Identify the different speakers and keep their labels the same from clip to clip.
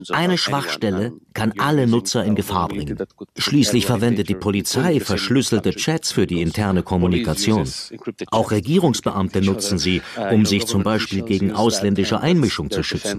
Speaker 1: Eine Schwachstelle kann alle Nutzer in Gefahr bringen. Schließlich verwendet die Polizei verschlüsselte Chats für die interne Kommunikation. Auch Regierungsbeamte nutzen sie, um sich zum Beispiel gegen ausländische Einmischung zu schützen.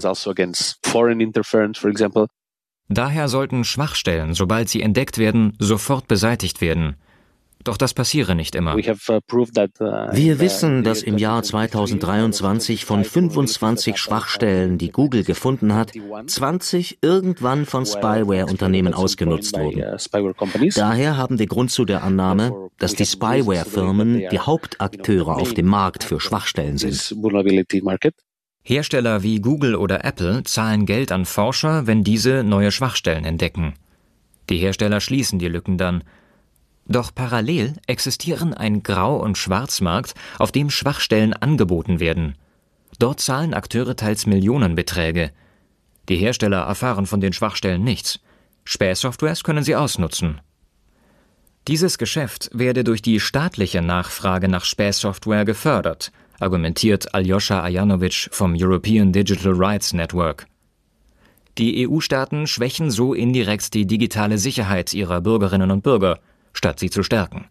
Speaker 2: Daher sollten Schwachstellen, sobald sie entdeckt werden, sofort beseitigt werden. Doch das passiere nicht immer.
Speaker 1: Wir wissen, dass im Jahr 2023 von 25 Schwachstellen, die Google gefunden hat, 20 irgendwann von Spyware-Unternehmen ausgenutzt wurden. Daher haben wir Grund zu der Annahme, dass die Spyware-Firmen die Hauptakteure auf dem Markt für Schwachstellen sind.
Speaker 2: Hersteller wie Google oder Apple zahlen Geld an Forscher, wenn diese neue Schwachstellen entdecken. Die Hersteller schließen die Lücken dann. Doch parallel existieren ein Grau- und Schwarzmarkt, auf dem Schwachstellen angeboten werden. Dort zahlen Akteure teils Millionenbeträge. Die Hersteller erfahren von den Schwachstellen nichts. Spähsoftwares können sie ausnutzen. Dieses Geschäft werde durch die staatliche Nachfrage nach Spähsoftware gefördert, argumentiert Aljoscha Ajanovic vom European Digital Rights Network. Die EU-Staaten schwächen so indirekt die digitale Sicherheit ihrer Bürgerinnen und Bürger, statt sie zu stärken.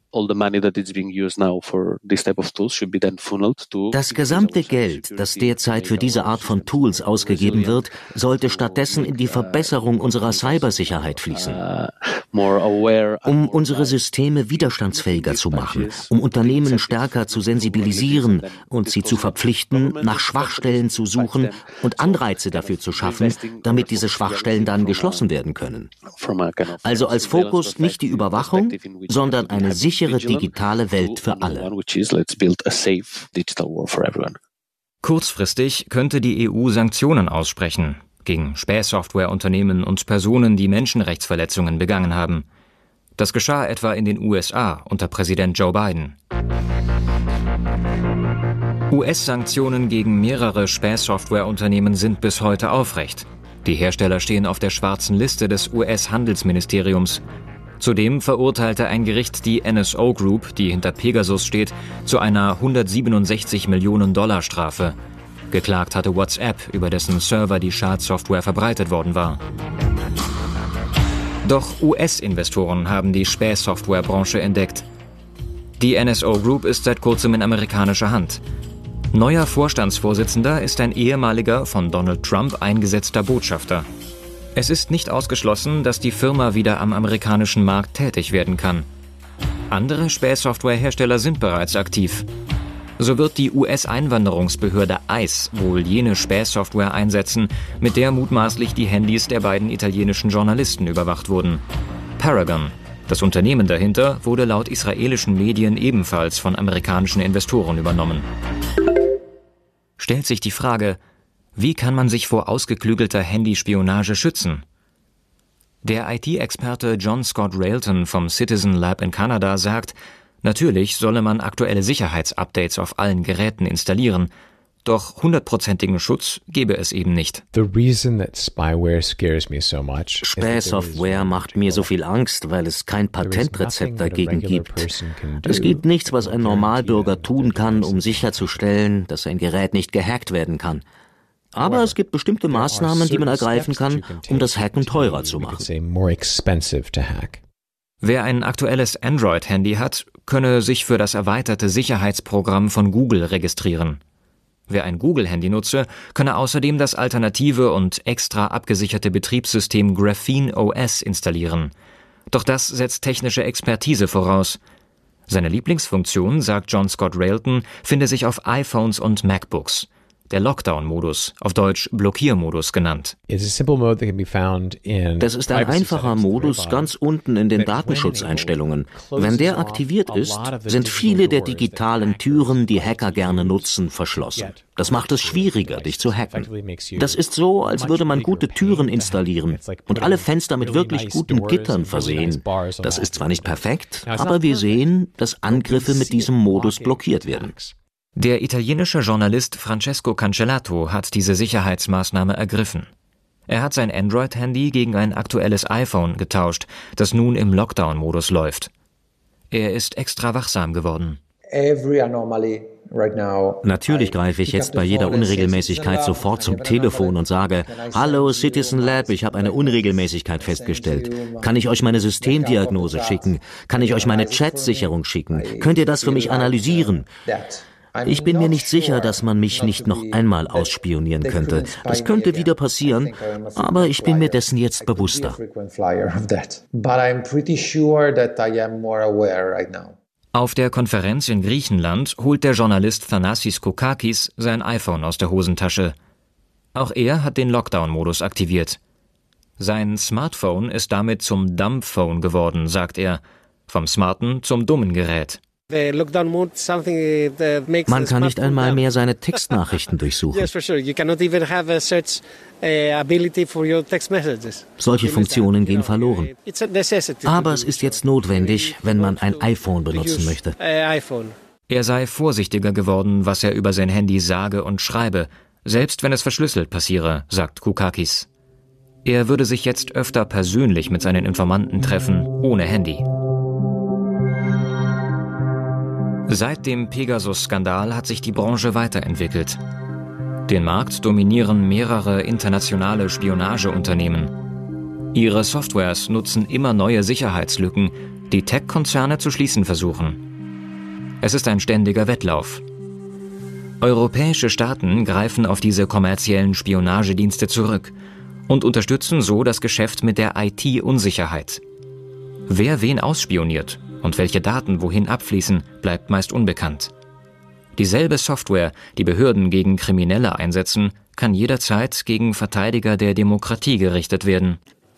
Speaker 1: Das gesamte Geld, das derzeit für diese Art von Tools ausgegeben wird, sollte stattdessen in die Verbesserung unserer Cybersicherheit fließen. Um unsere Systeme widerstandsfähiger zu machen, um Unternehmen stärker zu sensibilisieren und sie zu verpflichten, nach Schwachstellen zu suchen und Anreize dafür zu schaffen, damit diese Schwachstellen dann geschlossen werden können. Also als Fokus nicht die Überwachung, sondern eine sichere digitale Welt für alle.
Speaker 2: Kurzfristig könnte die EU Sanktionen aussprechen gegen Spähsoftwareunternehmen und Personen, die Menschenrechtsverletzungen begangen haben. Das geschah etwa in den USA unter Präsident Joe Biden. US-Sanktionen gegen mehrere Spähsoftwareunternehmen sind bis heute aufrecht. Die Hersteller stehen auf der schwarzen Liste des US-Handelsministeriums. Zudem verurteilte ein Gericht die NSO Group, die hinter Pegasus steht, zu einer 167 Millionen $ Strafe. Geklagt hatte WhatsApp, über dessen Server die Schadsoftware verbreitet worden war. Doch US-Investoren haben die Spähsoftwarebranche entdeckt. Die NSO Group ist seit kurzem in amerikanischer Hand. Neuer Vorstandsvorsitzender ist ein ehemaliger von Donald Trump eingesetzter Botschafter. Es ist nicht ausgeschlossen, dass die Firma wieder am amerikanischen Markt tätig werden kann. Andere Spähsoftwarehersteller sind bereits aktiv. So wird die US-Einwanderungsbehörde ICE wohl jene Spähsoftware einsetzen, mit der mutmaßlich die Handys der beiden italienischen Journalisten überwacht wurden. Paragon, das Unternehmen dahinter, wurde laut israelischen Medien ebenfalls von amerikanischen Investoren übernommen. Stellt sich die Frage: Wie kann man sich vor ausgeklügelter Handyspionage schützen? Der IT-Experte John Scott Railton vom Citizen Lab in Kanada sagt, natürlich solle man aktuelle Sicherheitsupdates auf allen Geräten installieren, doch 100%igen Schutz gebe es eben nicht.
Speaker 1: Spähsoftware macht mir so viel Angst, weil es kein Patentrezept dagegen gibt. Es gibt nichts, was ein Normalbürger tun kann, um sicherzustellen, dass ein Gerät nicht gehackt werden kann. Aber es gibt bestimmte Maßnahmen, die man ergreifen kann, um das Hacken teurer zu machen.
Speaker 2: Wer ein aktuelles Android-Handy hat, könne sich für das erweiterte Sicherheitsprogramm von Google registrieren. Wer ein Google-Handy nutze, könne außerdem das alternative und extra abgesicherte Betriebssystem Graphene OS installieren. Doch das setzt technische Expertise voraus. Seine Lieblingsfunktion, sagt John Scott Railton, finde sich auf iPhones und MacBooks. Der Lockdown-Modus, auf Deutsch Blockiermodus genannt.
Speaker 1: Das ist ein einfacher Modus ganz unten in den Datenschutzeinstellungen. Wenn der aktiviert ist, sind viele der digitalen Türen, die Hacker gerne nutzen, verschlossen. Das macht es schwieriger, dich zu hacken. Das ist so, als würde man gute Türen installieren und alle Fenster mit wirklich guten Gittern versehen. Das ist zwar nicht perfekt, aber wir sehen, dass Angriffe mit diesem Modus blockiert werden.
Speaker 2: Der italienische Journalist Francesco Cancellato hat diese Sicherheitsmaßnahme ergriffen. Er hat sein Android-Handy gegen ein aktuelles iPhone getauscht, das nun im Lockdown-Modus läuft. Er ist extra wachsam geworden.
Speaker 1: Natürlich greife ich jetzt bei jeder Unregelmäßigkeit sofort zum Telefon und sage, hallo Citizen Lab, ich habe eine Unregelmäßigkeit festgestellt. Kann ich euch meine Systemdiagnose schicken? Kann ich euch meine Chat-Sicherung schicken? Könnt ihr das für mich analysieren? Ich bin mir nicht sicher, dass man mich nicht noch einmal ausspionieren könnte. Das könnte wieder passieren, aber ich bin mir dessen jetzt bewusster.
Speaker 2: Auf der Konferenz in Griechenland holt der Journalist Thanassis Koukakis sein iPhone aus der Hosentasche. Auch er hat den Lockdown-Modus aktiviert. Sein Smartphone ist damit zum Dumbphone geworden, sagt er. Vom smarten zum dummen Gerät.
Speaker 1: Man kann nicht einmal mehr seine Textnachrichten durchsuchen. Solche Funktionen gehen verloren. Aber es ist jetzt notwendig, wenn man ein iPhone benutzen möchte.
Speaker 2: Er sei vorsichtiger geworden, was er über sein Handy sage und schreibe, selbst wenn es verschlüsselt passiere, sagt Koukakis. Er würde sich jetzt öfter persönlich mit seinen Informanten treffen, ohne Handy. Seit dem Pegasus-Skandal hat sich die Branche weiterentwickelt. Den Markt dominieren mehrere internationale Spionageunternehmen. Ihre Softwares nutzen immer neue Sicherheitslücken, die Tech-Konzerne zu schließen versuchen. Es ist ein ständiger Wettlauf. Europäische Staaten greifen auf diese kommerziellen Spionagedienste zurück und unterstützen so das Geschäft mit der IT-Unsicherheit. Wer wen ausspioniert und welche Daten wohin abfließen, bleibt meist unbekannt. Dieselbe Software, die Behörden gegen Kriminelle einsetzen, kann jederzeit gegen Verteidiger der Demokratie gerichtet werden.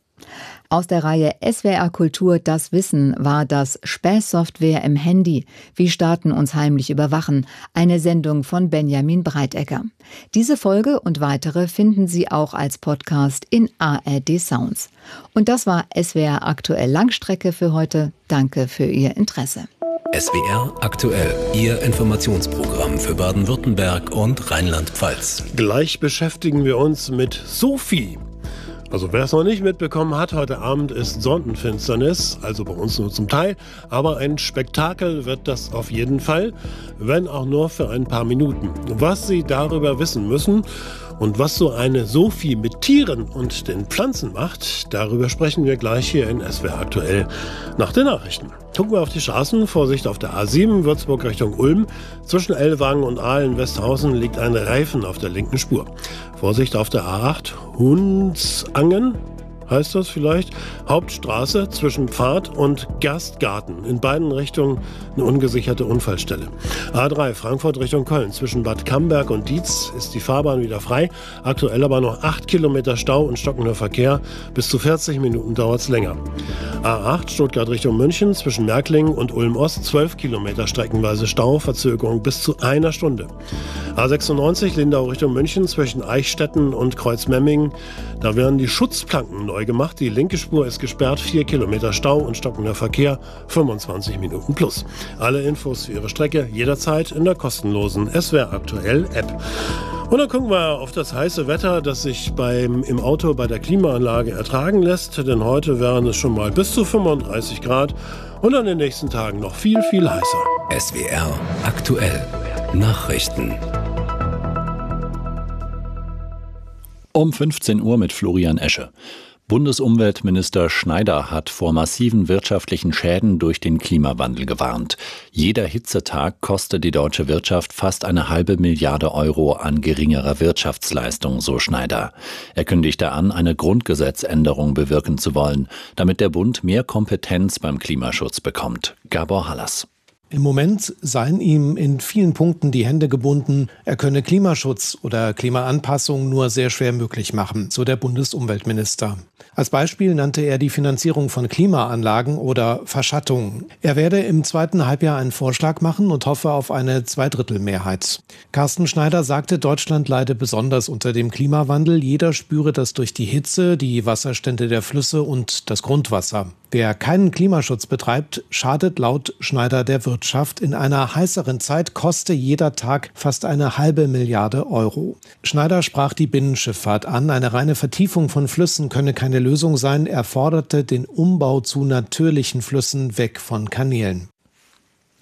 Speaker 3: Aus der Reihe SWR Kultur Das Wissen war das Spähsoftware im Handy, wie Staaten uns heimlich überwachen, eine Sendung von Benjamin Breitegger. Diese Folge und weitere finden Sie auch als Podcast in ARD Sounds. Und das war SWR Aktuell Langstrecke für heute. Danke für Ihr Interesse.
Speaker 4: SWR Aktuell, Ihr Informationsprogramm für Baden-Württemberg und Rheinland-Pfalz.
Speaker 5: Gleich beschäftigen wir uns mit Sophie. Also wer es noch nicht mitbekommen hat, heute Abend ist Sonnenfinsternis, also bei uns nur zum Teil, aber ein Spektakel wird das auf jeden Fall, wenn auch nur für ein paar Minuten. Was Sie darüber wissen müssen und was so eine Sophie mit Tieren und den Pflanzen macht, darüber sprechen wir gleich hier in SWR Aktuell nach den Nachrichten. Gucken wir auf die Straßen. Vorsicht auf der A7, Würzburg Richtung Ulm. Zwischen Ellwangen und Aalen-Westhausen liegt ein Reifen auf der linken Spur. Vorsicht auf der A8, Hundsangen. Heißt das vielleicht? Hauptstraße zwischen Pfad und Gerstgarten. In beiden Richtungen eine ungesicherte Unfallstelle. A3 Frankfurt Richtung Köln. Zwischen Bad Camberg und Dietz ist die Fahrbahn wieder frei. Aktuell aber noch 8 Kilometer Stau und stockender Verkehr. Bis zu 40 Minuten dauert es länger. A8 Stuttgart Richtung München. Zwischen Märklingen und Ulm-Ost 12 Kilometer streckenweise Stau. Verzögerung bis zu einer Stunde. A96 Lindau Richtung München. Zwischen Eichstätten und Kreuzmemmingen. Da werden die Schutzplanken neu gemacht. Die linke Spur ist gesperrt, 4 Kilometer Stau und stockender Verkehr, 25 Minuten plus. Alle Infos für Ihre Strecke jederzeit in der kostenlosen SWR Aktuell App. Und dann gucken wir auf das heiße Wetter, das sich im Auto bei der Klimaanlage ertragen lässt. Denn heute wären es schon mal bis zu 35 Grad und an den nächsten Tagen noch viel, viel heißer.
Speaker 4: SWR Aktuell Nachrichten.
Speaker 6: Um 15 Uhr mit Florian Esche. Bundesumweltminister Schneider hat vor massiven wirtschaftlichen Schäden durch den Klimawandel gewarnt. Jeder Hitzetag kostet die deutsche Wirtschaft fast 1,5 Milliarde Euro an geringerer Wirtschaftsleistung, so Schneider. Er kündigte an, eine Grundgesetzänderung bewirken zu wollen, damit der Bund mehr Kompetenz beim Klimaschutz bekommt. Gabor Hallas.
Speaker 7: Im Moment seien ihm in vielen Punkten die Hände gebunden. Er könne Klimaschutz oder Klimaanpassung nur sehr schwer möglich machen, so der Bundesumweltminister. Als Beispiel nannte er die Finanzierung von Klimaanlagen oder Verschattung. Er werde im zweiten Halbjahr einen Vorschlag machen und hoffe auf eine Zweidrittelmehrheit. Carsten Schneider sagte, Deutschland leide besonders unter dem Klimawandel. Jeder spüre das durch die Hitze, die Wasserstände der Flüsse und das Grundwasser. Wer keinen Klimaschutz betreibt, schadet laut Schneider der Wirtschaft. In einer heißeren Zeit koste jeder Tag fast 1,5 Milliarde Euro. Schneider sprach die Binnenschifffahrt an. Eine reine Vertiefung von Flüssen könne keine Lösung sein. Er forderte den Umbau zu natürlichen Flüssen weg von Kanälen.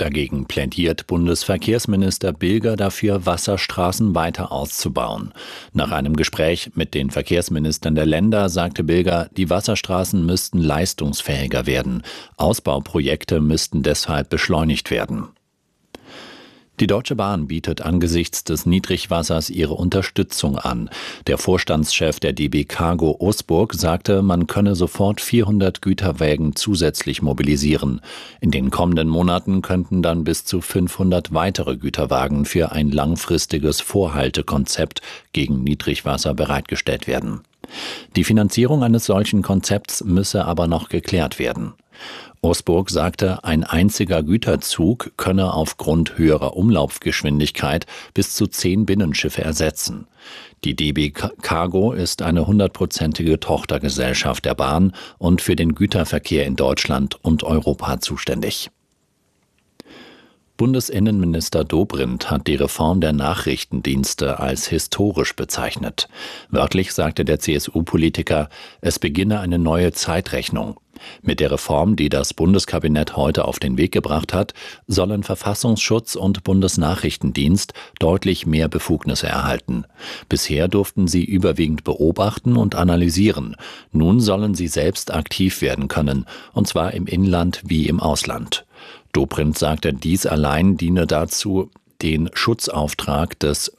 Speaker 6: Dagegen plädiert Bundesverkehrsminister Bilger dafür, Wasserstraßen weiter auszubauen. Nach einem Gespräch mit den Verkehrsministern der Länder sagte Bilger, die Wasserstraßen müssten leistungsfähiger werden. Ausbauprojekte müssten deshalb beschleunigt werden. Die Deutsche Bahn bietet angesichts des Niedrigwassers ihre Unterstützung an. Der Vorstandschef der DB Cargo Osburg sagte, man könne sofort 400 Güterwägen zusätzlich mobilisieren. In den kommenden Monaten könnten dann bis zu 500 weitere Güterwagen für ein langfristiges Vorhaltekonzept gegen Niedrigwasser bereitgestellt werden. Die Finanzierung eines solchen Konzepts müsse aber noch geklärt werden. Osburg sagte, ein einziger Güterzug könne aufgrund höherer Umlaufgeschwindigkeit bis zu 10 Binnenschiffe ersetzen. Die DB Cargo ist eine 100%ige Tochtergesellschaft der Bahn und für den Güterverkehr in Deutschland und Europa zuständig. Bundesinnenminister Dobrindt hat die Reform der Nachrichtendienste als historisch bezeichnet. Wörtlich sagte der CSU-Politiker, es beginne eine neue Zeitrechnung. Mit der Reform, die das Bundeskabinett heute auf den Weg gebracht hat, sollen Verfassungsschutz und Bundesnachrichtendienst deutlich mehr Befugnisse erhalten. Bisher durften sie überwiegend beobachten und analysieren. Nun sollen sie selbst aktiv werden können, und zwar im Inland wie im Ausland. Dobrindt sagte, dies allein diene dazu, den Schutzauftrag des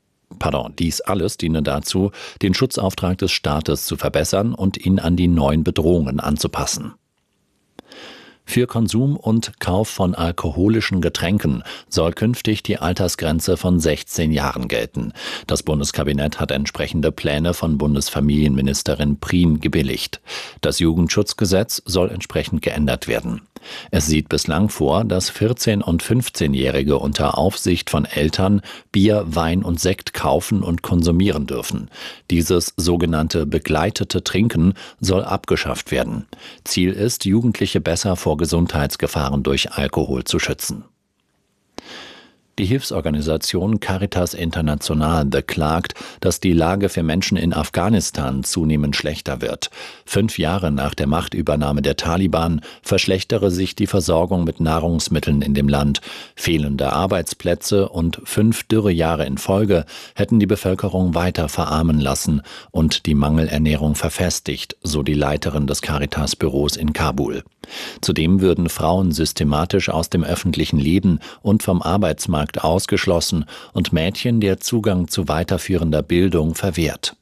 Speaker 6: Staates zu verbessern und ihn an die neuen Bedrohungen anzupassen. Für Konsum und Kauf von alkoholischen Getränken soll künftig die Altersgrenze von 16 Jahren gelten. Das Bundeskabinett hat entsprechende Pläne von Bundesfamilienministerin Prien gebilligt. Das Jugendschutzgesetz soll entsprechend geändert werden. Es sieht bislang vor, dass 14- und 15-Jährige unter Aufsicht von Eltern Bier, Wein und Sekt kaufen und konsumieren dürfen. Dieses sogenannte begleitete Trinken soll abgeschafft werden. Ziel ist, Jugendliche besser vor Gesundheitsgefahren durch Alkohol zu schützen. Die Hilfsorganisation Caritas International beklagt, dass die Lage für Menschen in Afghanistan zunehmend schlechter wird. 5 Jahre nach der Machtübernahme der Taliban verschlechtere sich die Versorgung mit Nahrungsmitteln in dem Land. Fehlende Arbeitsplätze und 5 Dürrejahre in Folge hätten die Bevölkerung weiter verarmen lassen und die Mangelernährung verfestigt, so die Leiterin des Caritas-Büros in Kabul. Zudem würden Frauen systematisch aus dem öffentlichen Leben und vom Arbeitsmarkt ausgeschlossen und Mädchen der Zugang zu weiterführender Bildung verwehrt.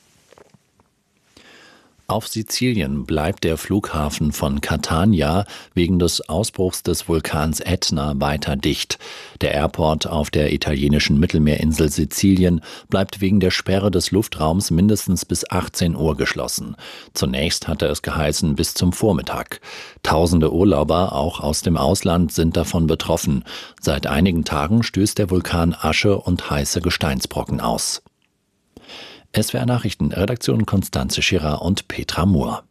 Speaker 6: Auf Sizilien bleibt der Flughafen von Catania wegen des Ausbruchs des Vulkans Ätna weiter dicht. Der Airport auf der italienischen Mittelmeerinsel Sizilien bleibt wegen der Sperre des Luftraums mindestens bis 18 Uhr geschlossen. Zunächst hatte es geheißen bis zum Vormittag. Tausende Urlauber, auch aus dem Ausland, sind davon betroffen. Seit einigen Tagen stößt der Vulkan Asche und heiße Gesteinsbrocken aus. SWR Nachrichten, Redaktion Konstanze Schirrer und Petra Mohr.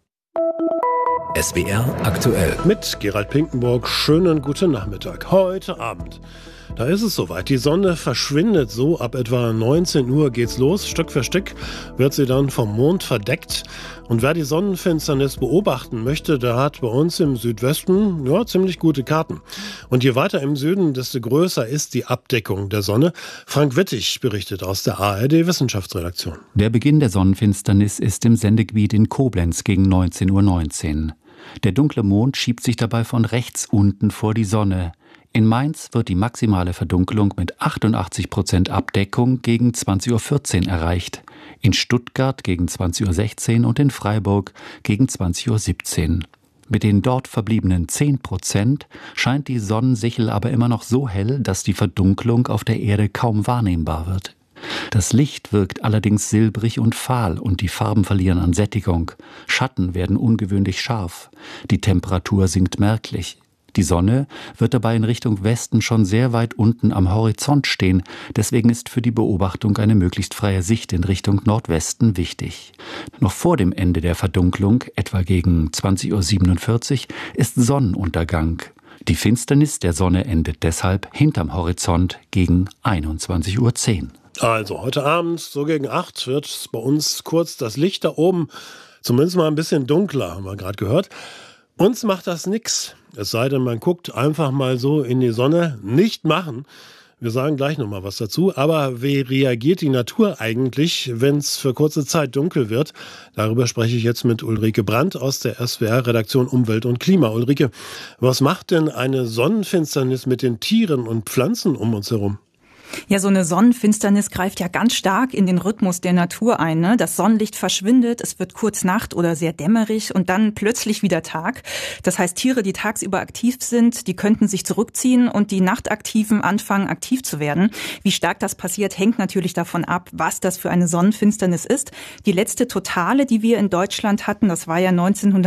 Speaker 4: SWR aktuell.
Speaker 5: Mit Gerald Pinkenburg, schönen guten Nachmittag. Heute Abend, da ist es soweit. Die Sonne verschwindet so. Ab etwa 19 Uhr geht's los. Stück für Stück wird sie dann vom Mond verdeckt. Und wer die Sonnenfinsternis beobachten möchte, der hat bei uns im Südwesten ziemlich gute Karten. Und je weiter im Süden, desto größer ist die Abdeckung der Sonne. Frank Wittig berichtet aus der ARD-Wissenschaftsredaktion.
Speaker 8: Der Beginn der Sonnenfinsternis ist im Sendegebiet in Koblenz gegen 19:19 Uhr. Der dunkle Mond schiebt sich dabei von rechts unten vor die Sonne. In Mainz wird die maximale Verdunkelung mit 88% Abdeckung gegen 20:14 Uhr erreicht, in Stuttgart gegen 20:16 Uhr und in Freiburg gegen 20:17 Uhr. Mit den dort verbliebenen 10% scheint die Sonnensichel aber immer noch so hell, dass die Verdunklung auf der Erde kaum wahrnehmbar wird. Das Licht wirkt allerdings silbrig und fahl und die Farben verlieren an Sättigung. Schatten werden ungewöhnlich scharf. Die Temperatur sinkt merklich. Die Sonne wird dabei in Richtung Westen schon sehr weit unten am Horizont stehen. Deswegen ist für die Beobachtung eine möglichst freie Sicht in Richtung Nordwesten wichtig. Noch vor dem Ende der Verdunklung, etwa gegen 20:47 Uhr, ist Sonnenuntergang. Die Finsternis der Sonne endet deshalb hinterm Horizont gegen 21:10 Uhr.
Speaker 5: Also heute Abend, so gegen 8, wird bei uns kurz das Licht da oben zumindest mal ein bisschen dunkler, haben wir gerade gehört. Uns macht das nix. Es sei denn, man guckt einfach mal so in die Sonne. Nicht machen. Wir sagen gleich nochmal was dazu. Aber wie reagiert die Natur eigentlich, wenn es für kurze Zeit dunkel wird? Darüber spreche ich jetzt mit Ulrike Brandt aus der SWR-Redaktion Umwelt und Klima. Ulrike, was macht denn eine Sonnenfinsternis mit den Tieren und Pflanzen um uns herum?
Speaker 9: Ja, so eine Sonnenfinsternis greift ja ganz stark in den Rhythmus der Natur ein, ne? Das Sonnenlicht verschwindet, es wird kurz Nacht oder sehr dämmerig und dann plötzlich wieder Tag. Das heißt, Tiere, die tagsüber aktiv sind, die könnten sich zurückziehen und die Nachtaktiven anfangen, aktiv zu werden. Wie stark das passiert, hängt natürlich davon ab, was das für eine Sonnenfinsternis ist. Die letzte totale, die wir in Deutschland hatten, das war ja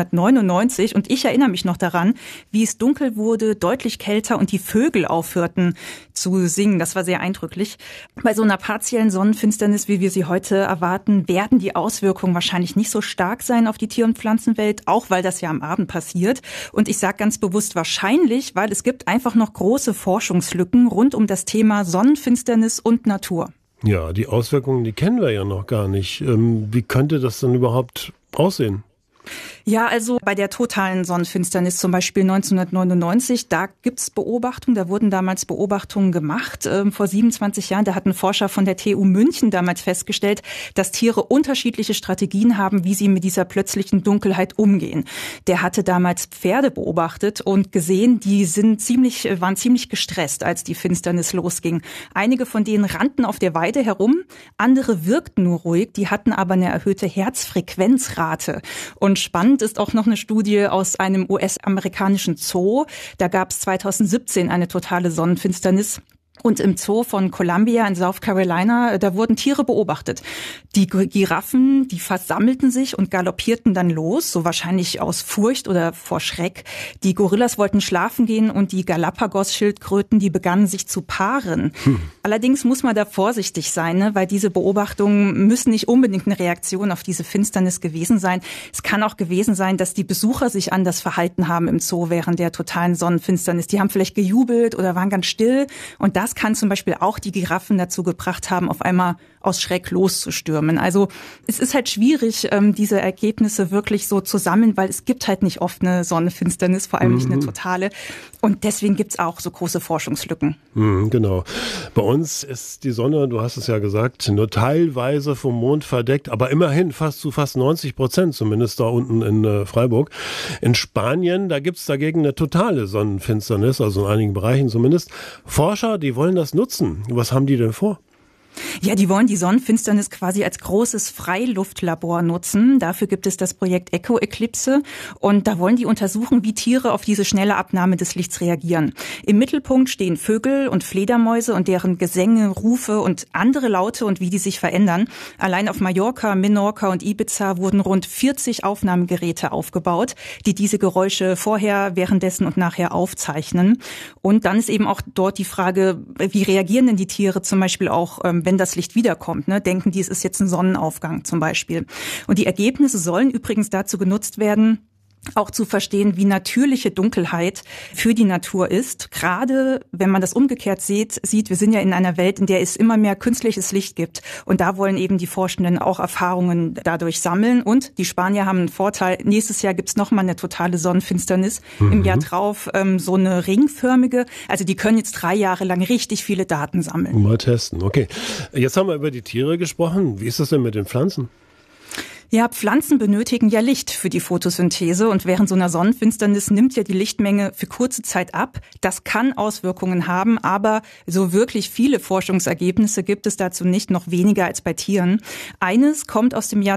Speaker 9: 1999 und ich erinnere mich noch daran, wie es dunkel wurde, deutlich kälter und die Vögel aufhörten zu singen. Das war sehr eindrücklich. Bei so einer partiellen Sonnenfinsternis, wie wir sie heute erwarten, werden die Auswirkungen wahrscheinlich nicht so stark sein auf die Tier- und Pflanzenwelt, auch weil das ja am Abend passiert. Und ich sage ganz bewusst wahrscheinlich, weil es gibt einfach noch große Forschungslücken rund um das Thema Sonnenfinsternis und Natur.
Speaker 5: Ja, die Auswirkungen, die kennen wir ja noch gar nicht. Wie könnte das denn überhaupt aussehen?
Speaker 9: Ja, also bei der totalen Sonnenfinsternis zum Beispiel 1999, da gibt's Beobachtungen, da wurden damals Beobachtungen gemacht. Vor 27 Jahren, da hatten Forscher von der TU München damals festgestellt, dass Tiere unterschiedliche Strategien haben, wie sie mit dieser plötzlichen Dunkelheit umgehen. Der hatte damals Pferde beobachtet und gesehen, die waren ziemlich gestresst, als die Finsternis losging. Einige von denen rannten auf der Weide herum, andere wirkten nur ruhig, die hatten aber eine erhöhte Herzfrequenzrate. Und spannend ist auch noch eine Studie aus einem US-amerikanischen Zoo. Da gab es 2017 eine totale Sonnenfinsternis. Und im Zoo von Columbia in South Carolina, da wurden Tiere beobachtet. Die Giraffen, die versammelten sich und galoppierten dann los, so wahrscheinlich aus Furcht oder vor Schreck. Die Gorillas wollten schlafen gehen und die Galapagos-Schildkröten, die begannen sich zu paaren. Allerdings muss man da vorsichtig sein, ne? Weil diese Beobachtungen müssen nicht unbedingt eine Reaktion auf diese Finsternis gewesen sein. Es kann auch gewesen sein, dass die Besucher sich anders verhalten haben im Zoo während der totalen Sonnenfinsternis. Die haben vielleicht gejubelt oder waren ganz still und das kann zum Beispiel auch die Giraffen dazu gebracht haben, auf einmal aus Schreck loszustürmen. Also es ist halt schwierig, diese Ergebnisse wirklich so zu sammeln, weil es gibt halt nicht oft eine Sonnenfinsternis, vor allem nicht eine totale. Und deswegen gibt's auch so große Forschungslücken.
Speaker 5: Genau. Bei uns ist die Sonne, du hast es ja gesagt, nur teilweise vom Mond verdeckt, aber immerhin fast 90%, zumindest da unten in Freiburg. In Spanien, da gibt's dagegen eine totale Sonnenfinsternis, also in einigen Bereichen zumindest. Forscher, die wollen das nutzen. Was haben die denn vor?
Speaker 9: Ja, die wollen die Sonnenfinsternis quasi als großes Freiluftlabor nutzen. Dafür gibt es das Projekt Eco-Eclipse und da wollen die untersuchen, wie Tiere auf diese schnelle Abnahme des Lichts reagieren. Im Mittelpunkt stehen Vögel und Fledermäuse und deren Gesänge, Rufe und andere Laute und wie die sich verändern. Allein auf Mallorca, Menorca und Ibiza wurden rund 40 Aufnahmegeräte aufgebaut, die diese Geräusche vorher, währenddessen und nachher aufzeichnen. Und dann ist eben auch dort die Frage, wie reagieren denn die Tiere zum Beispiel auch, wenn das Licht wiederkommt, ne? Denken die, es ist jetzt ein Sonnenaufgang zum Beispiel. Und die Ergebnisse sollen übrigens dazu genutzt werden, auch zu verstehen, wie natürliche Dunkelheit für die Natur ist. Gerade wenn man das umgekehrt sieht, wir sind ja in einer Welt, in der es immer mehr künstliches Licht gibt. Und da wollen eben die Forschenden auch Erfahrungen dadurch sammeln. Und die Spanier haben einen Vorteil. Nächstes Jahr gibt's nochmal eine totale Sonnenfinsternis. Im Jahr drauf so eine ringförmige. Also die können jetzt 3 Jahre lang richtig viele Daten sammeln.
Speaker 5: Mal testen, okay. Jetzt haben wir über die Tiere gesprochen. Wie ist das denn mit den Pflanzen?
Speaker 9: Ja, Pflanzen benötigen ja Licht für die Photosynthese und während so einer Sonnenfinsternis nimmt ja die Lichtmenge für kurze Zeit ab. Das kann Auswirkungen haben, aber so wirklich viele Forschungsergebnisse gibt es dazu nicht, noch weniger als bei Tieren. Eines kommt aus dem Jahr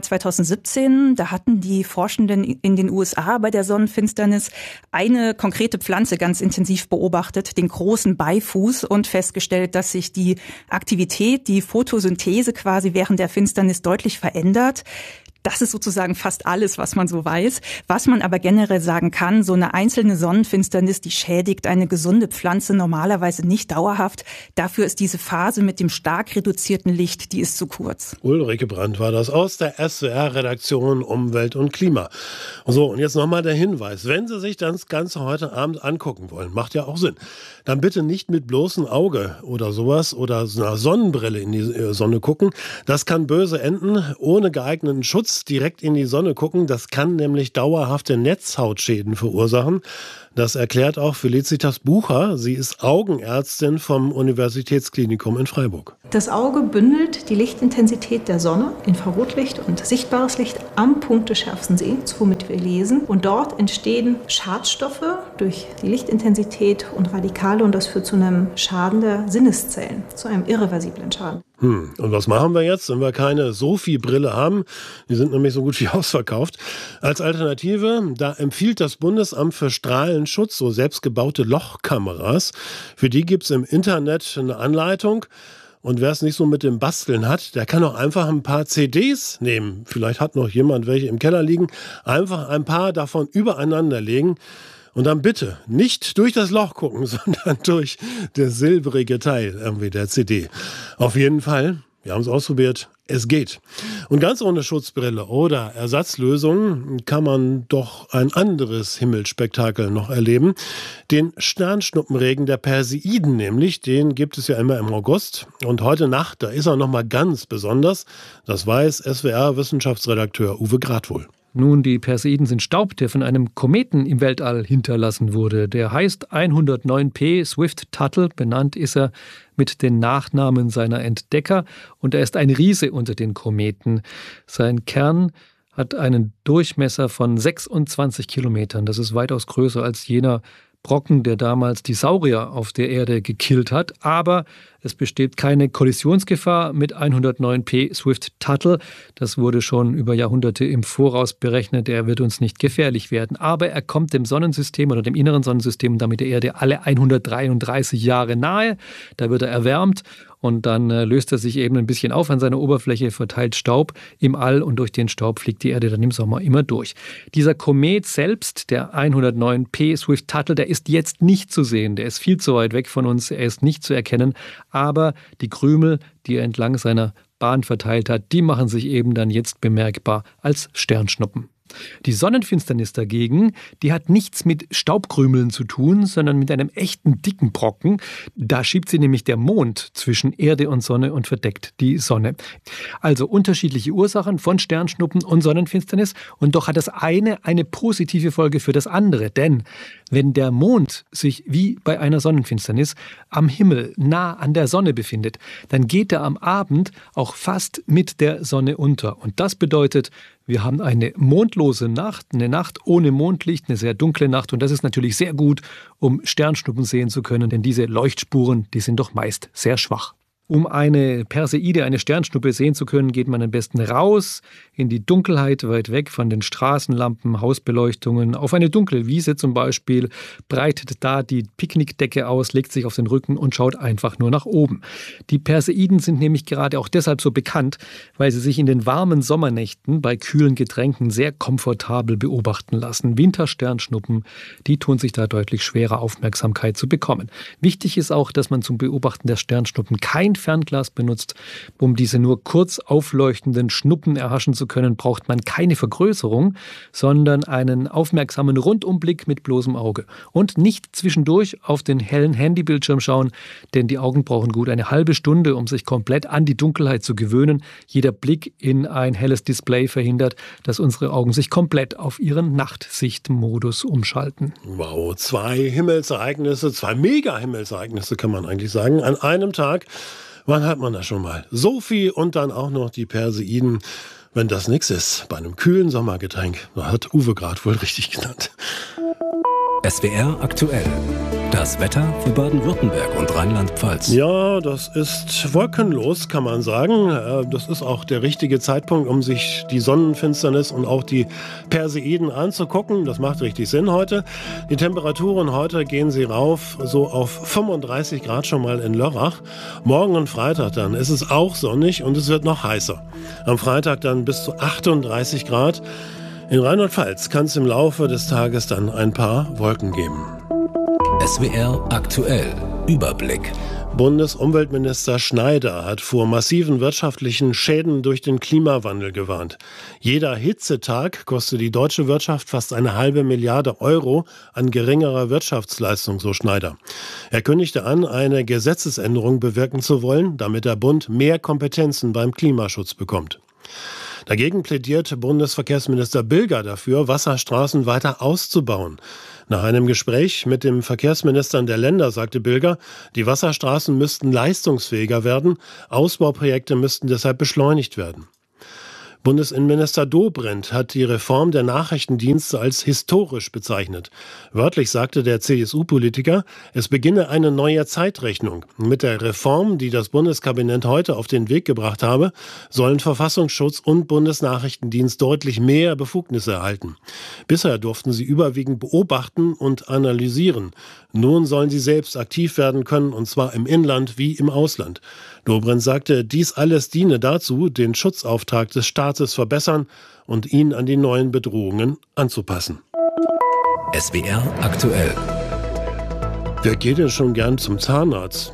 Speaker 9: 2017, da hatten die Forschenden in den USA bei der Sonnenfinsternis eine konkrete Pflanze ganz intensiv beobachtet, den großen Beifuß, und festgestellt, dass sich die Aktivität, die Photosynthese quasi während der Finsternis deutlich verändert. Das ist sozusagen fast alles, was man so weiß. Was man aber generell sagen kann, so eine einzelne Sonnenfinsternis, die schädigt eine gesunde Pflanze normalerweise nicht dauerhaft. Dafür ist diese Phase mit dem stark reduzierten Licht, die ist zu kurz.
Speaker 5: Ulrike Brandt war das aus der SWR-Redaktion Umwelt und Klima. So, und jetzt nochmal der Hinweis. Wenn Sie sich das Ganze heute Abend angucken wollen, macht ja auch Sinn, dann bitte nicht mit bloßem Auge oder sowas oder so einer Sonnenbrille in die Sonne gucken. Das kann böse enden. Ohne geeigneten Schutz nachts direkt in die Sonne gucken, das kann nämlich dauerhafte Netzhautschäden verursachen. Das erklärt auch Felicitas Bucher. Sie ist Augenärztin vom Universitätsklinikum in Freiburg.
Speaker 10: Das Auge bündelt die Lichtintensität der Sonne, Infrarotlicht und sichtbares Licht am Punkt des schärfsten Sehens, womit wir lesen. Und dort entstehen Schadstoffe durch die Lichtintensität und Radikale und das führt zu einem Schaden der Sinneszellen, zu einem irreversiblen Schaden.
Speaker 5: Und was machen wir jetzt, wenn wir keine SOFI-Brille haben? Die sind nämlich so gut wie ausverkauft. Als Alternative, da empfiehlt das Bundesamt für Strahlenschutz so selbstgebaute Lochkameras. Für die gibt es im Internet eine Anleitung. Und wer es nicht so mit dem Basteln hat, der kann auch einfach ein paar CDs nehmen. Vielleicht hat noch jemand welche im Keller liegen. Einfach ein paar davon übereinander legen. Und dann bitte nicht durch das Loch gucken, sondern durch das silbrige Teil irgendwie der CD. Auf jeden Fall, wir haben es ausprobiert, es geht. Und ganz ohne Schutzbrille oder Ersatzlösung kann man doch ein anderes Himmelsspektakel noch erleben. Den Sternschnuppenregen der Perseiden nämlich, den gibt es ja immer im August. Und heute Nacht, da ist er nochmal ganz besonders. Das weiß SWR-Wissenschaftsredakteur Uwe Gradwohl.
Speaker 11: Nun, die Perseiden sind Staub, der von einem Kometen im Weltall hinterlassen wurde. Der heißt 109P Swift-Tuttle, benannt ist er mit den Nachnamen seiner Entdecker. Und er ist ein Riese unter den Kometen. Sein Kern hat einen Durchmesser von 26 Kilometern. Das ist weitaus größer als jener Brocken, der damals die Saurier auf der Erde gekillt hat. Aber es besteht keine Kollisionsgefahr mit 109P Swift-Tuttle. Das wurde schon über Jahrhunderte im Voraus berechnet. Er wird uns nicht gefährlich werden. Aber er kommt dem Sonnensystem oder dem inneren Sonnensystem und damit der Erde alle 133 Jahre nahe. Da wird er erwärmt. Und dann löst er sich eben ein bisschen auf an seiner Oberfläche, verteilt Staub im All und durch den Staub fliegt die Erde dann im Sommer immer durch. Dieser Komet selbst, der 109P Swift-Tuttle, der ist jetzt nicht zu sehen. Der ist viel zu weit weg von uns, er ist nicht zu erkennen. Aber die Krümel, die er entlang seiner Bahn verteilt hat, die machen sich eben dann jetzt bemerkbar als Sternschnuppen. Die Sonnenfinsternis dagegen, die hat nichts mit Staubkrümeln zu tun, sondern mit einem echten dicken Brocken. Da schiebt sie nämlich der Mond zwischen Erde und Sonne und verdeckt die Sonne. Also unterschiedliche Ursachen von Sternschnuppen und Sonnenfinsternis. Und doch hat das eine positive Folge für das andere. Denn wenn der Mond sich wie bei einer Sonnenfinsternis am Himmel nah an der Sonne befindet, dann geht er am Abend auch fast mit der Sonne unter. Und das bedeutet, wir haben eine mondlose Nacht, eine Nacht ohne Mondlicht, eine sehr dunkle Nacht. Und das ist natürlich sehr gut, um Sternschnuppen sehen zu können, denn diese Leuchtspuren, die sind doch meist sehr schwach. Um eine Perseide, eine Sternschnuppe sehen zu können, geht man am besten raus in die Dunkelheit, weit weg von den Straßenlampen, Hausbeleuchtungen, auf eine dunkle Wiese zum Beispiel, breitet da die Picknickdecke aus, legt sich auf den Rücken und schaut einfach nur nach oben. Die Perseiden sind nämlich gerade auch deshalb so bekannt, weil sie sich in den warmen Sommernächten bei kühlen Getränken sehr komfortabel beobachten lassen. Wintersternschnuppen, die tun sich da deutlich schwerer, Aufmerksamkeit zu bekommen. Wichtig ist auch, dass man zum Beobachten der Sternschnuppen kein Fernglas benutzt. Um diese nur kurz aufleuchtenden Schnuppen erhaschen zu können, braucht man keine Vergrößerung, sondern einen aufmerksamen Rundumblick mit bloßem Auge. Und nicht zwischendurch auf den hellen Handybildschirm schauen, denn die Augen brauchen gut eine halbe Stunde, um sich komplett an die Dunkelheit zu gewöhnen. Jeder Blick in ein helles Display verhindert, dass unsere Augen sich komplett auf ihren Nachtsichtmodus umschalten.
Speaker 5: Wow, 2 Himmelsereignisse, 2 Mega-Himmelsereignisse kann man eigentlich sagen, an einem Tag. Wann hat man das schon mal? SOFI und dann auch noch die Perseiden. Wenn das nichts ist, bei einem kühlen Sommergetränk, da hat Uwe gerade wohl richtig genannt.
Speaker 4: SWR aktuell. Das Wetter für Baden-Württemberg und Rheinland-Pfalz.
Speaker 5: Ja, das ist wolkenlos, kann man sagen. Das ist auch der richtige Zeitpunkt, um sich die Sonnenfinsternis und auch die Perseiden anzugucken. Das macht richtig Sinn heute. Die Temperaturen heute gehen sie rauf, so auf 35 Grad schon mal in Lörrach. Morgen und Freitag dann ist es auch sonnig und es wird noch heißer. Am Freitag dann bis zu 38 Grad. In Rheinland-Pfalz kann es im Laufe des Tages dann ein paar Wolken geben.
Speaker 4: SWR aktuell. Überblick.
Speaker 5: Bundesumweltminister Schneider hat vor massiven wirtschaftlichen Schäden durch den Klimawandel gewarnt. Jeder Hitzetag kostet die deutsche Wirtschaft fast 1,5 Milliarde Euro an geringerer Wirtschaftsleistung, so Schneider. Er kündigte an, eine Gesetzesänderung bewirken zu wollen, damit der Bund mehr Kompetenzen beim Klimaschutz bekommt. Dagegen plädiert Bundesverkehrsminister Bilger dafür, Wasserstraßen weiter auszubauen. Nach einem Gespräch mit den Verkehrsministern der Länder sagte Bilger, die Wasserstraßen müssten leistungsfähiger werden, Ausbauprojekte müssten deshalb beschleunigt werden. Bundesinnenminister Dobrindt hat die Reform der Nachrichtendienste als historisch bezeichnet. Wörtlich sagte der CSU-Politiker, es beginne eine neue Zeitrechnung. Mit der Reform, die das Bundeskabinett heute auf den Weg gebracht habe, sollen Verfassungsschutz und Bundesnachrichtendienst deutlich mehr Befugnisse erhalten. Bisher durften sie überwiegend beobachten und analysieren. Nun sollen sie selbst aktiv werden können, und zwar im Inland wie im Ausland. Dobrindt sagte, dies alles diene dazu, den Schutzauftrag des Staates verbessern und ihn an die neuen Bedrohungen anzupassen.
Speaker 4: SWR aktuell.
Speaker 5: Wer geht denn schon gern zum Zahnarzt?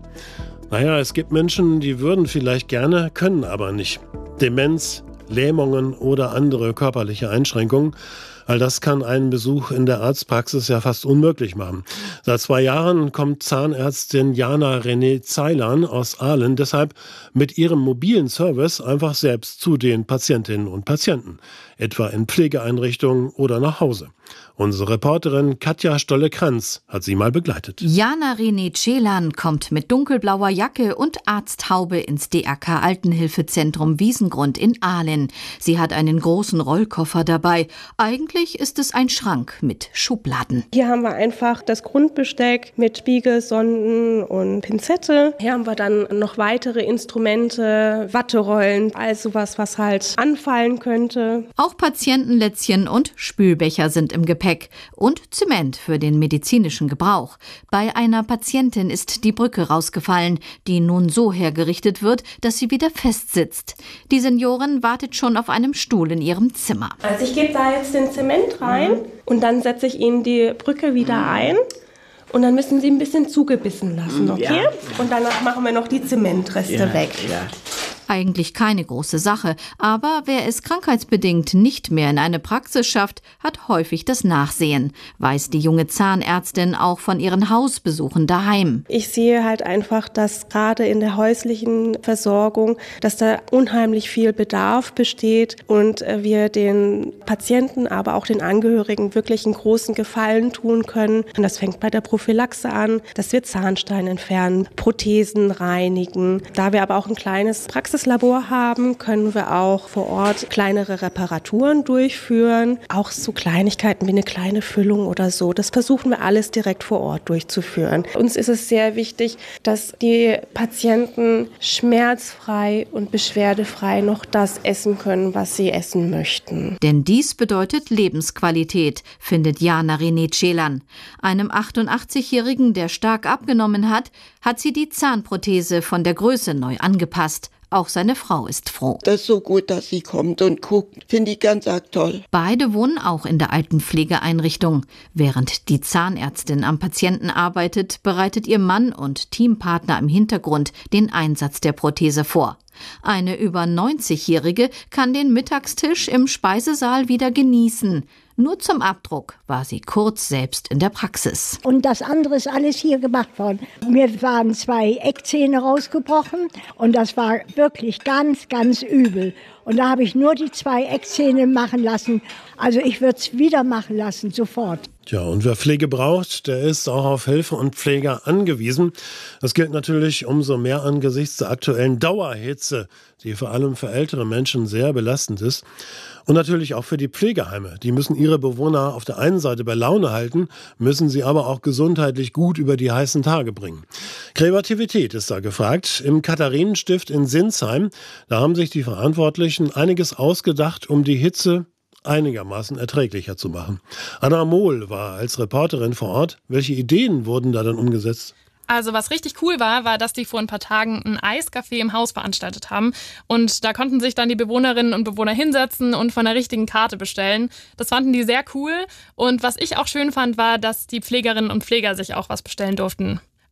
Speaker 5: Naja, es gibt Menschen, die würden vielleicht gerne, können aber nicht. Demenz, Lähmungen oder andere körperliche Einschränkungen. All das kann einen Besuch in der Arztpraxis ja fast unmöglich machen. Seit 2 Jahren kommt Zahnärztin Jana René Zeilan aus Aalen deshalb mit ihrem mobilen Service einfach selbst zu den Patientinnen und Patienten, etwa in Pflegeeinrichtungen oder nach Hause. Unsere Reporterin Katja Stolle-Kranz hat sie mal begleitet.
Speaker 12: Jana René Zeilan kommt mit dunkelblauer Jacke und Arzthaube ins DRK Altenhilfezentrum Wiesengrund in Aalen. Sie hat einen großen Rollkoffer dabei. Eigentlich ist es ein Schrank mit Schubladen.
Speaker 13: Hier haben wir einfach das Grundbesteck mit Spiegel, Sonden und Pinzette. Hier haben wir dann noch weitere Instrumente, Watterollen, all sowas, was halt anfallen könnte.
Speaker 12: Auch Patientenlätzchen und Spülbecher sind im Gepäck und Zement für den medizinischen Gebrauch. Bei einer Patientin ist die Brücke rausgefallen, die nun so hergerichtet wird, dass sie wieder festsitzt. Die Seniorin wartet schon auf einem Stuhl in ihrem Zimmer.
Speaker 13: Also ich gebe da jetzt den Zement rein und dann setze ich Ihnen die Brücke wieder ein. Und dann müssen Sie ein bisschen zugebissen lassen, okay? Ja. Und danach machen wir noch die Zementreste weg. Ja.
Speaker 12: Eigentlich keine große Sache, aber wer es krankheitsbedingt nicht mehr in eine Praxis schafft, hat häufig das Nachsehen, weiß die junge Zahnärztin auch von ihren Hausbesuchen daheim.
Speaker 13: Ich sehe halt einfach, dass gerade in der häuslichen Versorgung, dass da unheimlich viel Bedarf besteht und wir den Patienten, aber auch den Angehörigen wirklich einen großen Gefallen tun können. Und das fängt bei der Prophylaxe an, dass wir Zahnstein entfernen, Prothesen reinigen. Da wir aber auch ein kleines Praxislabor haben, können wir auch vor Ort kleinere Reparaturen durchführen. Auch so Kleinigkeiten wie eine kleine Füllung oder so. Das versuchen wir alles direkt vor Ort durchzuführen. Uns ist es sehr wichtig, dass die Patienten schmerzfrei und beschwerdefrei noch das essen können, was sie essen möchten.
Speaker 12: Denn dies bedeutet Lebensqualität, findet Jana René Zeilan. Einem 88-Jährigen, der stark abgenommen hat, hat sie die Zahnprothese von der Größe neu angepasst. Auch seine Frau ist froh.
Speaker 14: Das ist so gut, dass sie kommt und guckt. Finde ich ganz arg toll.
Speaker 12: Beide wohnen auch in der Altenpflegeeinrichtung. Während die Zahnärztin am Patienten arbeitet, bereitet ihr Mann und Teampartner im Hintergrund den Einsatz der Prothese vor. Eine über 90-Jährige kann den Mittagstisch im Speisesaal wieder genießen. Nur zum Abdruck war sie kurz selbst in der Praxis.
Speaker 15: Und das andere ist alles hier gemacht worden. Mir waren 2 Eckzähne rausgebrochen und das war wirklich ganz, ganz übel. Und da habe ich nur die 2 Eckzähne machen lassen. Also ich würde es wieder machen lassen, sofort.
Speaker 5: Ja, und wer Pflege braucht, der ist auch auf Hilfe und Pfleger angewiesen. Das gilt natürlich umso mehr angesichts der aktuellen Dauerhitze, die vor allem für ältere Menschen sehr belastend ist. Und natürlich auch für die Pflegeheime. Die müssen ihre Bewohner auf der einen Seite bei Laune halten, müssen sie aber auch gesundheitlich gut über die heißen Tage bringen. Kreativität ist da gefragt. Im Katharinenstift in Sinsheim, da haben sich die Verantwortlichen einiges ausgedacht, um die Hitze einigermaßen erträglicher zu machen. Anna Mohl war als Reporterin vor Ort. Welche Ideen wurden da dann umgesetzt?
Speaker 16: Also was richtig cool war, dass die vor ein paar Tagen ein Eiscafé im Haus veranstaltet haben. Und da konnten sich dann die Bewohnerinnen und Bewohner hinsetzen und von der richtigen Karte bestellen. Das fanden die sehr cool. Und was ich auch schön fand, war, dass die Pflegerinnen und Pfleger sich auch was bestellen durften.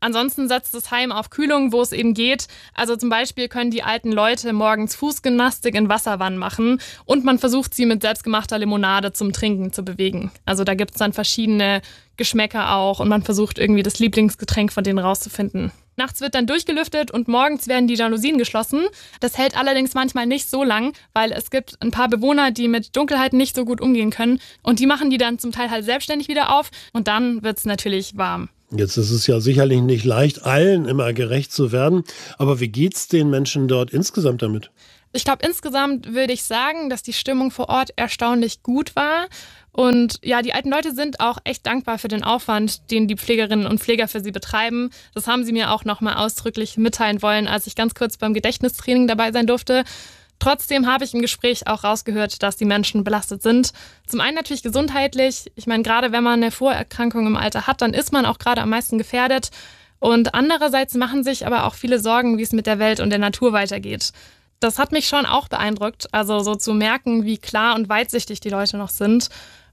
Speaker 16: Ansonsten setzt das Heim auf Kühlung, wo es eben geht. Also zum Beispiel können die alten Leute morgens Fußgymnastik in Wasserwannen machen und man versucht sie mit selbstgemachter Limonade zum Trinken zu bewegen. Also da gibt es dann verschiedene Geschmäcker auch und man versucht irgendwie das Lieblingsgetränk von denen rauszufinden. Nachts wird dann durchgelüftet und morgens werden die Jalousien geschlossen. Das hält allerdings manchmal nicht so lang, weil es gibt ein paar Bewohner, die mit Dunkelheit nicht so gut umgehen können. Und die machen die dann zum Teil halt selbstständig wieder auf und dann wird es natürlich warm.
Speaker 5: Jetzt ist es ja sicherlich nicht leicht, allen immer gerecht zu werden. Aber wie geht's den Menschen dort insgesamt damit?
Speaker 16: Ich glaube, insgesamt würde ich sagen, dass die Stimmung vor Ort erstaunlich gut war. Und ja, die alten Leute sind auch echt dankbar für den Aufwand, den die Pflegerinnen und Pfleger für sie betreiben. Das haben sie mir auch nochmal ausdrücklich mitteilen wollen, als ich ganz kurz beim Gedächtnistraining dabei sein durfte. Trotzdem habe ich im Gespräch auch rausgehört, dass die Menschen belastet sind. Zum einen natürlich gesundheitlich. Ich meine, gerade wenn man eine Vorerkrankung im Alter hat, dann ist man auch gerade am meisten gefährdet. Und andererseits machen sich aber auch viele Sorgen, wie es mit der Welt und der Natur weitergeht. Das hat mich schon auch beeindruckt, also so zu merken, wie klar und weitsichtig die Leute noch sind.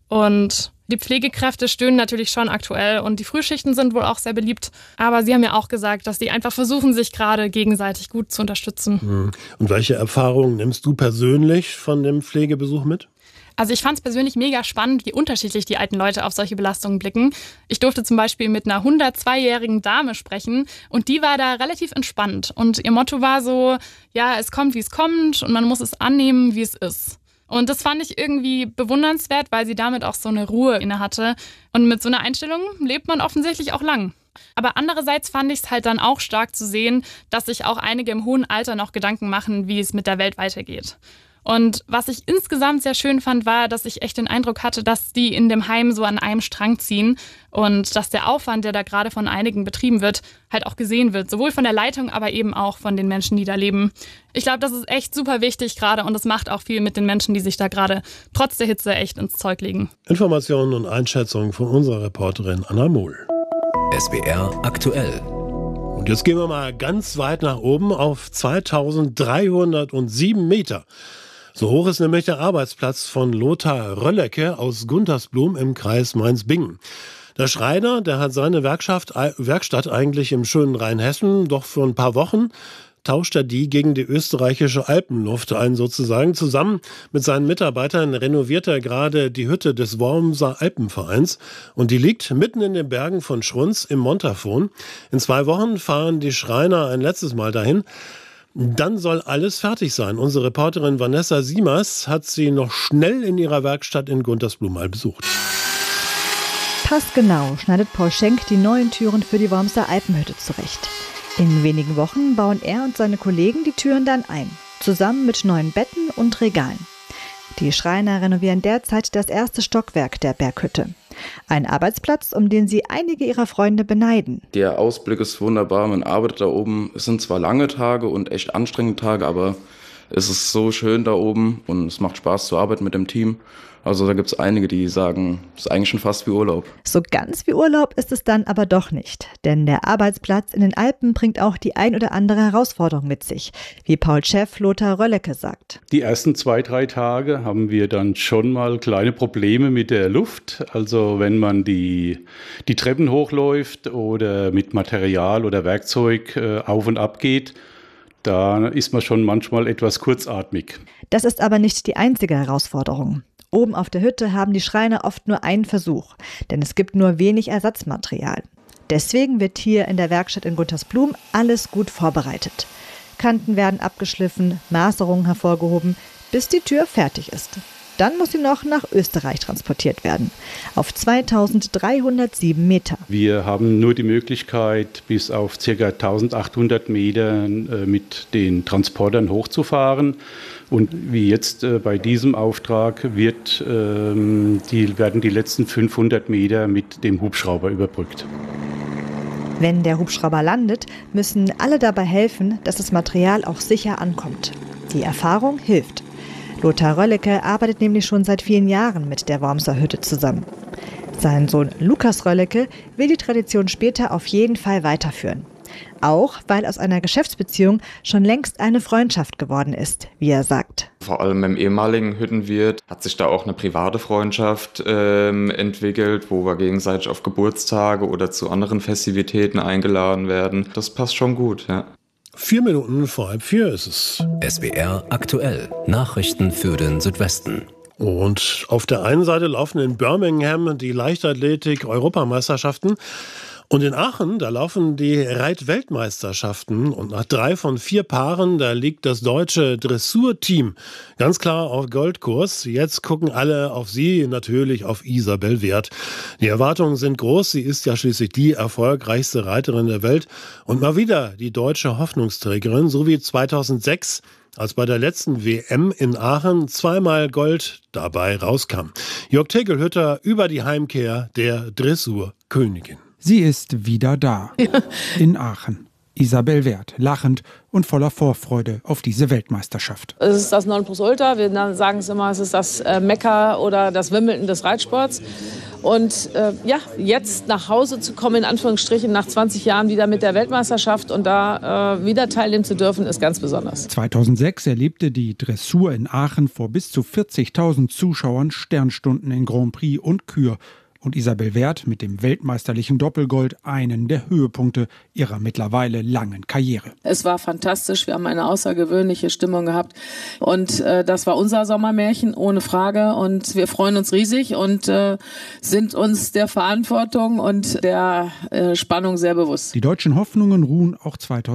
Speaker 16: Und die Pflegekräfte stöhnen natürlich schon aktuell und die Frühschichten sind wohl auch sehr beliebt. Aber sie haben ja auch gesagt, dass die einfach versuchen, sich gerade gegenseitig gut zu unterstützen.
Speaker 5: Und welche Erfahrungen nimmst du persönlich von dem Pflegebesuch mit?
Speaker 16: Also ich fand es persönlich mega spannend, wie unterschiedlich die alten Leute auf solche Belastungen blicken. Ich durfte zum Beispiel mit einer 102-jährigen Dame sprechen und die war da relativ entspannt. Und ihr Motto war so, ja, es kommt, wie es kommt und man muss es annehmen, wie es ist. Und das fand ich irgendwie bewundernswert, weil sie damit auch so eine Ruhe inne hatte. Und mit so einer Einstellung lebt man offensichtlich auch lang. Aber andererseits fand ich es halt dann auch stark zu sehen, dass sich auch einige im hohen Alter noch Gedanken machen, wie es mit der Welt weitergeht. Und was ich insgesamt sehr schön fand, war, dass ich echt den Eindruck hatte, dass die in dem Heim so an einem Strang ziehen und dass der Aufwand, der da gerade von einigen betrieben wird, halt auch gesehen wird. Sowohl von der Leitung, aber eben auch von den Menschen, die da leben. Ich glaube, das ist echt super wichtig gerade und das macht auch viel mit den Menschen, die sich da gerade trotz der Hitze echt ins Zeug legen.
Speaker 5: Informationen und Einschätzungen von unserer Reporterin Anna Mohl.
Speaker 4: SWR aktuell.
Speaker 5: Und jetzt gehen wir mal ganz weit nach oben auf 2307 Meter. So hoch ist nämlich der Arbeitsplatz von Lothar Röllecke aus Guntersblum im Kreis Mainz-Bingen. Der Schreiner, der hat seine Werkstatt eigentlich im schönen Rheinhessen, doch vor ein paar Wochen tauscht er die gegen die österreichische Alpenluft ein sozusagen. Zusammen mit seinen Mitarbeitern renoviert er gerade die Hütte des Wormser Alpenvereins und die liegt mitten in den Bergen von Schrunz im Montafon. In 2 Wochen fahren die Schreiner ein letztes Mal dahin. Dann soll alles fertig sein. Unsere Reporterin Vanessa Siemers hat sie noch schnell in ihrer Werkstatt in Guntersblum mal besucht.
Speaker 17: Passgenau schneidet Paul Schenk die neuen Türen für die Wormser Alpenhütte zurecht. In wenigen Wochen bauen er und seine Kollegen die Türen dann ein, zusammen mit neuen Betten und Regalen. Die Schreiner renovieren derzeit das erste Stockwerk der Berghütte. Ein Arbeitsplatz, um den sie einige ihrer Freunde beneiden.
Speaker 18: Der Ausblick ist wunderbar, man arbeitet da oben. Es sind zwar lange Tage und echt anstrengende Tage, aber es ist so schön da oben und es macht Spaß zu arbeiten mit dem Team. Also da gibt es einige, die sagen, es ist eigentlich schon fast wie Urlaub.
Speaker 17: So ganz wie Urlaub ist es dann aber doch nicht. Denn der Arbeitsplatz in den Alpen bringt auch die ein oder andere Herausforderung mit sich, wie Paul-Chef Lothar Röllecke sagt.
Speaker 19: Die ersten 2-3 Tage haben wir dann schon mal kleine Probleme mit der Luft. Also wenn man die Treppen hochläuft oder mit Material oder Werkzeug auf und ab geht, da ist man schon manchmal etwas kurzatmig.
Speaker 17: Das ist aber nicht die einzige Herausforderung. Oben auf der Hütte haben die Schreiner oft nur einen Versuch, denn es gibt nur wenig Ersatzmaterial. Deswegen wird hier in der Werkstatt in Guntersblum alles gut vorbereitet. Kanten werden abgeschliffen, Maserungen hervorgehoben, bis die Tür fertig ist. Dann muss sie noch nach Österreich transportiert werden, auf 2307 Meter.
Speaker 19: Wir haben nur die Möglichkeit, bis auf ca. 1800 Meter mit den Transportern hochzufahren. Und wie jetzt bei diesem Auftrag werden die letzten 500 Meter mit dem Hubschrauber überbrückt.
Speaker 17: Wenn der Hubschrauber landet, müssen alle dabei helfen, dass das Material auch sicher ankommt. Die Erfahrung hilft. Lothar Röllecke arbeitet nämlich schon seit vielen Jahren mit der Wormser Hütte zusammen. Sein Sohn Lukas Röllecke will die Tradition später auf jeden Fall weiterführen. Auch weil aus einer Geschäftsbeziehung schon längst eine Freundschaft geworden ist, wie er sagt.
Speaker 20: Vor allem im ehemaligen Hüttenwirt hat sich da auch eine private Freundschaft entwickelt, wo wir gegenseitig auf Geburtstage oder zu anderen Festivitäten eingeladen werden. Das passt schon gut, ja.
Speaker 5: 4 Minuten vor 3:30 ist es.
Speaker 4: SWR aktuell. Nachrichten für den Südwesten.
Speaker 5: Und auf der einen Seite laufen in Birmingham die Leichtathletik-Europameisterschaften. Und in Aachen, da laufen die Reitweltmeisterschaften. Und nach 3 von 4 Paaren, da liegt das deutsche Dressurteam ganz klar auf Goldkurs. Jetzt gucken alle auf sie, natürlich auf Isabel Wert. Die Erwartungen sind groß. Sie ist ja schließlich die erfolgreichste Reiterin der Welt. Und mal wieder die deutsche Hoffnungsträgerin, so wie 2006, als bei der letzten WM in Aachen 2-mal Gold dabei rauskam. Jörg Tegelhütter über die Heimkehr der Dressurkönigin.
Speaker 21: Sie ist wieder da, in Aachen. Isabel Wert, lachend und voller Vorfreude auf diese Weltmeisterschaft.
Speaker 22: Es ist das Nonplusultra, wir sagen es immer, es ist das Mekka oder das Wimbledon des Reitsports. Und jetzt nach Hause zu kommen, in Anführungsstrichen, nach 20 Jahren wieder mit der Weltmeisterschaft und da wieder teilnehmen zu dürfen, ist ganz besonders.
Speaker 21: 2006 erlebte die Dressur in Aachen vor bis zu 40.000 Zuschauern Sternstunden in Grand Prix und Kür. Und Isabel Wert mit dem weltmeisterlichen Doppelgold einen der Höhepunkte ihrer mittlerweile langen Karriere.
Speaker 22: Es war fantastisch, wir haben eine außergewöhnliche Stimmung gehabt und das war unser Sommermärchen, ohne Frage, und wir freuen uns riesig und sind uns der Verantwortung und der Spannung sehr bewusst.
Speaker 21: Die deutschen Hoffnungen ruhen auch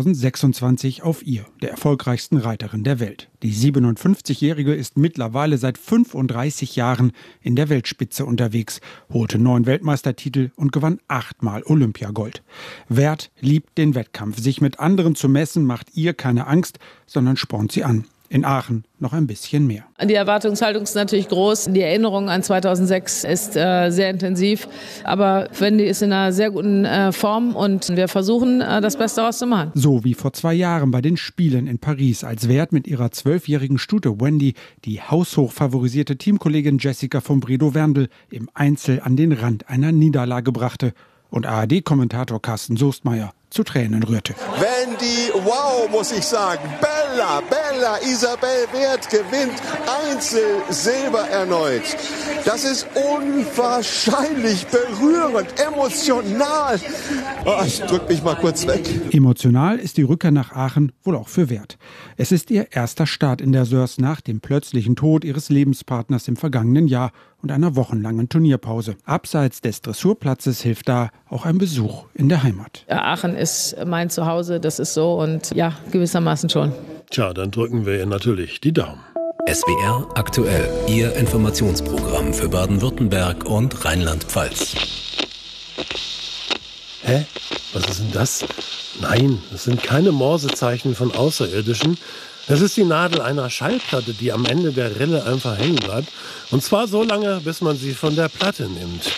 Speaker 21: 2026 auf ihr, der erfolgreichsten Reiterin der Welt. Die 57-Jährige ist mittlerweile seit 35 Jahren in der Weltspitze unterwegs, holte 9 Weltmeistertitel und gewann 8-mal Olympiagold. Wert liebt den Wettkampf. Sich mit anderen zu messen, macht ihr keine Angst, sondern spornt sie an. In Aachen noch ein bisschen mehr.
Speaker 22: Die Erwartungshaltung ist natürlich groß. Die Erinnerung an 2006 ist sehr intensiv. Aber Wendy ist in einer sehr guten Form und wir versuchen, das Beste daraus zu machen.
Speaker 21: So wie vor 2 Jahren bei den Spielen in Paris, als Wert mit ihrer 12-jährigen Stute Wendy die haushoch favorisierte Teamkollegin Jessica von Bredow-Werndl im Einzel an den Rand einer Niederlage brachte und ARD-Kommentator Carsten Soestmeier zu Tränen rührte.
Speaker 23: Wendy, wow, muss ich sagen. Bella, Isabel Wert gewinnt Einzel-Silber erneut. Das ist unwahrscheinlich berührend, emotional. Oh, ich drück mich mal kurz weg.
Speaker 21: Emotional ist die Rückkehr nach Aachen wohl auch für Wert. Es ist ihr erster Start in der Sörs nach dem plötzlichen Tod ihres Lebenspartners im vergangenen Jahr und einer wochenlangen Turnierpause. Abseits des Dressurplatzes hilft da auch ein Besuch in der Heimat.
Speaker 22: Ja, Aachen ist mein Zuhause, das ist so und ja, gewissermaßen schon.
Speaker 5: Tja, dann drücken wir ihr natürlich die Daumen.
Speaker 4: SWR aktuell, Ihr Informationsprogramm für Baden-Württemberg und Rheinland-Pfalz.
Speaker 5: Hä? Was ist denn das? Nein, das sind keine Morsezeichen von Außerirdischen. Es ist die Nadel einer Schallplatte, die am Ende der Rille einfach hängen bleibt. Und zwar so lange, bis man sie von der Platte nimmt.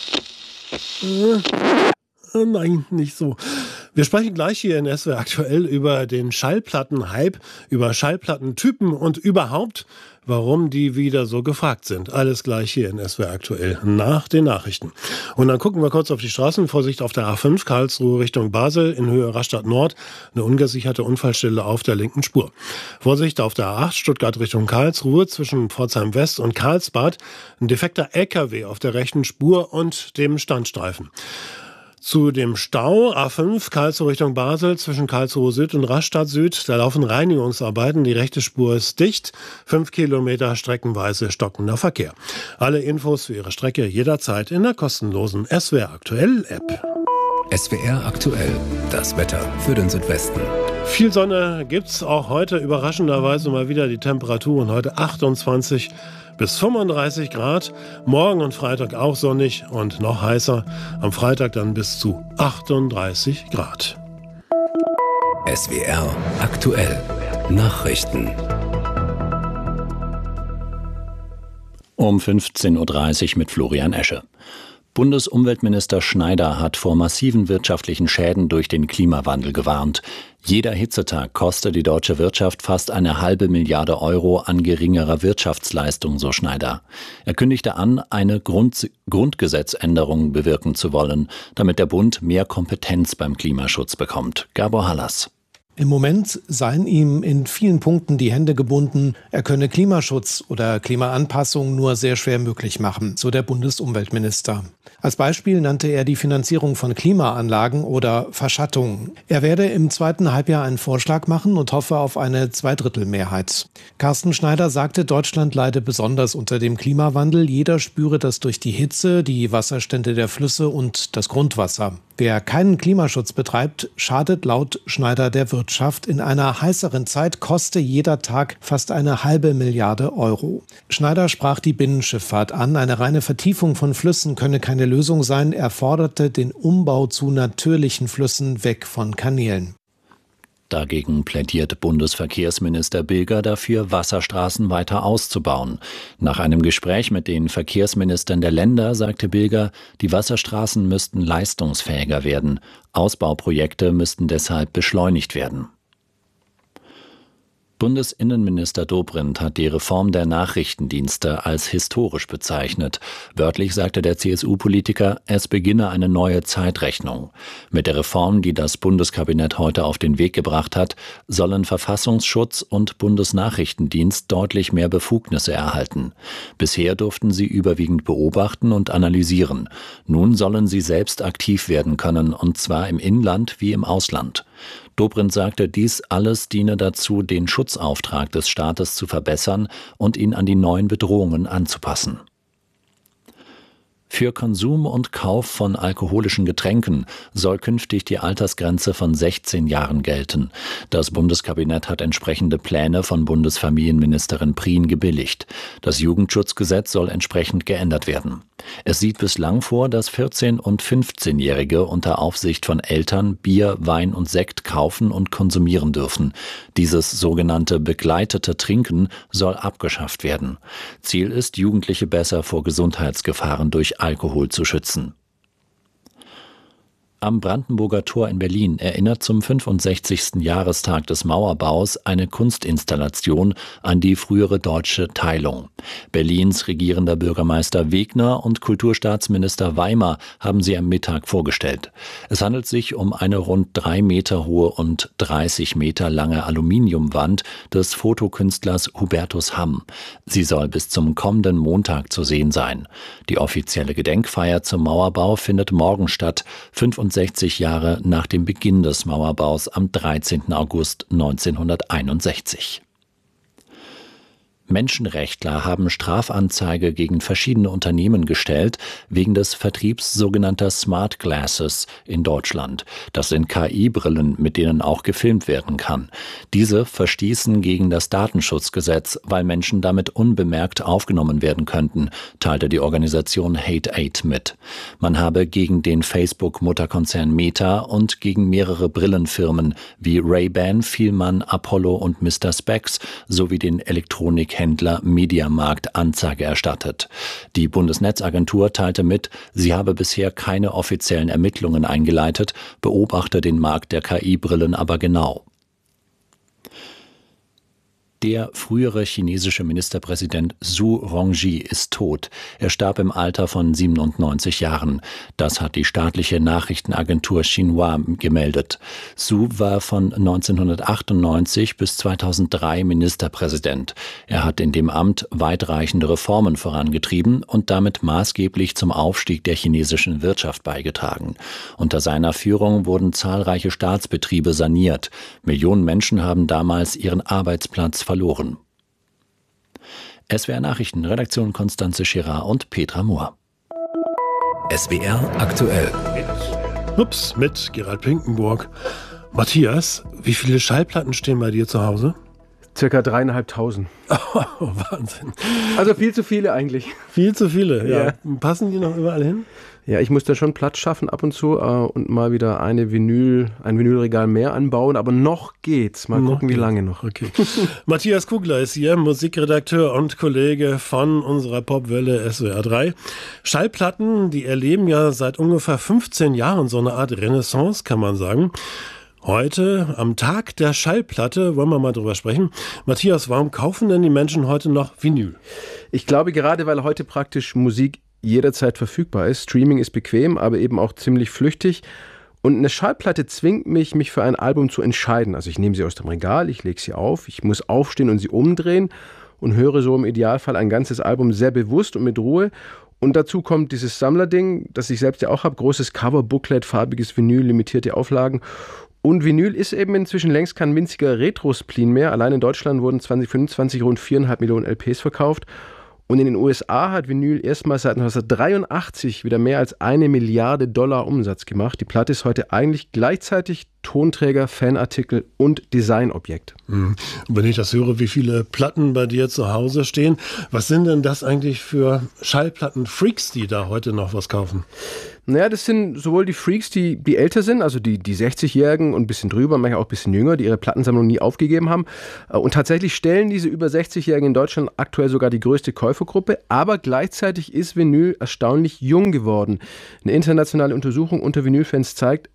Speaker 5: Nein, nicht so. Wir sprechen gleich hier in SWR aktuell über den Schallplatten-Hype, über Schallplattentypen und überhaupt, warum die wieder so gefragt sind. Alles gleich hier in SWR aktuell nach den Nachrichten. Und dann gucken wir kurz auf die Straßen. Vorsicht auf der A5 Karlsruhe Richtung Basel in Höhe Rastatt Nord. Eine ungesicherte Unfallstelle auf der linken Spur. Vorsicht auf der A8 Stuttgart Richtung Karlsruhe zwischen Pforzheim West und Karlsbad. Ein defekter LKW auf der rechten Spur und dem Standstreifen. Zu dem Stau A5 Karlsruhe Richtung Basel zwischen Karlsruhe Süd und Rastatt Süd. Da laufen Reinigungsarbeiten. Die rechte Spur ist dicht. 5 Kilometer streckenweise stockender Verkehr. Alle Infos für Ihre Strecke jederzeit in der kostenlosen SWR Aktuell App.
Speaker 4: SWR aktuell. Das Wetter für den Südwesten.
Speaker 5: Viel Sonne gibt's auch heute. Überraschenderweise mal wieder die Temperaturen heute 28 bis 35 Grad. Morgen und Freitag auch sonnig und noch heißer. Am Freitag dann bis zu 38 Grad.
Speaker 4: SWR aktuell. Nachrichten.
Speaker 6: Um 15.30 Uhr mit Florian Esche. Bundesumweltminister Schneider hat vor massiven wirtschaftlichen Schäden durch den Klimawandel gewarnt. Jeder Hitzetag koste die deutsche Wirtschaft fast 1,5 Milliarde Euro an geringerer Wirtschaftsleistung, so Schneider. Er kündigte an, eine Grundgesetzänderung bewirken zu wollen, damit der Bund mehr Kompetenz beim Klimaschutz bekommt. Gabor Hallas.
Speaker 7: Im Moment seien ihm in vielen Punkten die Hände gebunden. Er könne Klimaschutz oder Klimaanpassung nur sehr schwer möglich machen, so der Bundesumweltminister. Als Beispiel nannte er die Finanzierung von Klimaanlagen oder Verschattungen. Er werde im zweiten Halbjahr einen Vorschlag machen und hoffe auf eine Zweidrittelmehrheit. Carsten Schneider sagte, Deutschland leide besonders unter dem Klimawandel. Jeder spüre das durch die Hitze, die Wasserstände der Flüsse und das Grundwasser. Wer keinen Klimaschutz betreibt, schadet laut Schneider der Wirtschaft. In einer heißeren Zeit koste jeder Tag fast 1,5 Milliarde Euro. Schneider sprach die Binnenschifffahrt an. Eine reine Vertiefung von Flüssen könne keine Lösung sein. Er forderte den Umbau zu natürlichen Flüssen weg von Kanälen.
Speaker 6: Dagegen plädiert Bundesverkehrsminister Bilger dafür, Wasserstraßen weiter auszubauen. Nach einem Gespräch mit den Verkehrsministern der Länder sagte Bilger, die Wasserstraßen müssten leistungsfähiger werden. Ausbauprojekte müssten deshalb beschleunigt werden. Bundesinnenminister Dobrindt hat die Reform der Nachrichtendienste als historisch bezeichnet. Wörtlich sagte der CSU-Politiker, es beginne eine neue Zeitrechnung. Mit der Reform, die das Bundeskabinett heute auf den Weg gebracht hat, sollen Verfassungsschutz und Bundesnachrichtendienst deutlich mehr Befugnisse erhalten. Bisher durften sie überwiegend beobachten und analysieren. Nun sollen sie selbst aktiv werden können, und zwar im Inland wie im Ausland. Dobrindt sagte, dies alles diene dazu, den Schutzauftrag des Staates zu verbessern und ihn an die neuen Bedrohungen anzupassen. Für Konsum und Kauf von alkoholischen Getränken soll künftig die Altersgrenze von 16 Jahren gelten. Das Bundeskabinett hat entsprechende Pläne von Bundesfamilienministerin Prien gebilligt. Das Jugendschutzgesetz soll entsprechend geändert werden. Es sieht bislang vor, dass 14- und 15-Jährige unter Aufsicht von Eltern Bier, Wein und Sekt kaufen und konsumieren dürfen. Dieses sogenannte begleitete Trinken soll abgeschafft werden. Ziel ist, Jugendliche besser vor Gesundheitsgefahren durch Alkohol zu schützen. Am Brandenburger Tor in Berlin erinnert zum 65. Jahrestag des Mauerbaus eine Kunstinstallation an die frühere deutsche Teilung. Berlins regierender Bürgermeister Wegner und Kulturstaatsminister Weimer haben sie am Mittag vorgestellt. Es handelt sich um eine rund 3 Meter hohe und 30 Meter lange Aluminiumwand des Fotokünstlers Hubertus Hamm. Sie soll bis zum kommenden Montag zu sehen sein. Die offizielle Gedenkfeier zum Mauerbau findet morgen statt, 65 Jahre nach dem Beginn des Mauerbaus am 13. August 1961. Menschenrechtler haben Strafanzeige gegen verschiedene Unternehmen gestellt, wegen des Vertriebs sogenannter Smart Glasses in Deutschland. Das sind KI-Brillen, mit denen auch gefilmt werden kann. Diese verstießen gegen das Datenschutzgesetz, weil Menschen damit unbemerkt aufgenommen werden könnten, teilte die Organisation Hate8 mit. Man habe gegen den Facebook-Mutterkonzern Meta und gegen mehrere Brillenfirmen wie Ray-Ban, Fielmann, Apollo und Mr. Spex sowie den Elektronikhändler Mediamarkt Anzeige erstattet. Die Bundesnetzagentur teilte mit, sie habe bisher keine offiziellen Ermittlungen eingeleitet, beobachte den Markt der KI-Brillen aber genau. Der frühere chinesische Ministerpräsident Zhu Rongji ist tot. Er starb im Alter von 97 Jahren. Das hat die staatliche Nachrichtenagentur Xinhua gemeldet. Zhu war von 1998 bis 2003 Ministerpräsident. Er hat in dem Amt weitreichende Reformen vorangetrieben und damit maßgeblich zum Aufstieg der chinesischen Wirtschaft beigetragen. Unter seiner Führung wurden zahlreiche Staatsbetriebe saniert. Millionen Menschen haben damals ihren Arbeitsplatz verloren. SWR Nachrichten, Redaktion Konstanze Scherer und Petra Mohr.
Speaker 4: SWR aktuell.
Speaker 5: Mit Gerald Pinkenburg. Matthias, wie viele Schallplatten stehen bei dir zu Hause?
Speaker 1: Circa 3.500.
Speaker 5: Oh, Wahnsinn.
Speaker 1: Also viel zu viele eigentlich.
Speaker 5: Viel zu viele, ja. Passen die noch überall hin?
Speaker 1: Ja, ich muss da schon Platz schaffen ab und zu und mal wieder ein Vinylregal mehr anbauen, aber noch geht's. Mal gucken, wie lange noch.
Speaker 5: Okay. Matthias Kugler ist hier, Musikredakteur und Kollege von unserer Popwelle SWR 3. Schallplatten, die erleben ja seit ungefähr 15 Jahren so eine Art Renaissance, kann man sagen. Heute, am Tag der Schallplatte, wollen wir mal drüber sprechen. Matthias, warum kaufen denn die Menschen heute noch Vinyl?
Speaker 1: Ich glaube, gerade weil heute praktisch Musik jederzeit verfügbar ist. Streaming ist bequem, aber eben auch ziemlich flüchtig. Und eine Schallplatte zwingt mich für ein Album zu entscheiden. Also ich nehme sie aus dem Regal, ich lege sie auf, ich muss aufstehen und sie umdrehen und höre so im Idealfall ein ganzes Album sehr bewusst und mit Ruhe. Und dazu kommt dieses Sammlerding, das ich selbst ja auch habe, großes Cover-Booklet, farbiges Vinyl, limitierte Auflagen. Und Vinyl ist eben inzwischen längst kein winziger Retro-Spleen mehr. Allein in Deutschland wurden 2025 rund 4,5 Millionen LPs verkauft. Und in den USA hat Vinyl erstmals seit 1983 wieder mehr als $1 Milliarde Umsatz gemacht. Die Platte ist heute eigentlich gleichzeitig Tonträger, Fanartikel und Designobjekt.
Speaker 5: Und wenn ich das höre, wie viele Platten bei dir zu Hause stehen, was sind denn das eigentlich für Schallplatten-Freaks, die da heute noch was kaufen?
Speaker 1: Naja, das sind sowohl die Freaks, die älter sind, also die 60-Jährigen und ein bisschen drüber, manchmal auch ein bisschen jünger, die ihre Plattensammlung nie aufgegeben haben. Und tatsächlich stellen diese über 60-Jährigen in Deutschland aktuell sogar die größte Käufergruppe. Aber gleichzeitig ist Vinyl erstaunlich jung geworden. Eine internationale Untersuchung unter Vinylfans zeigt,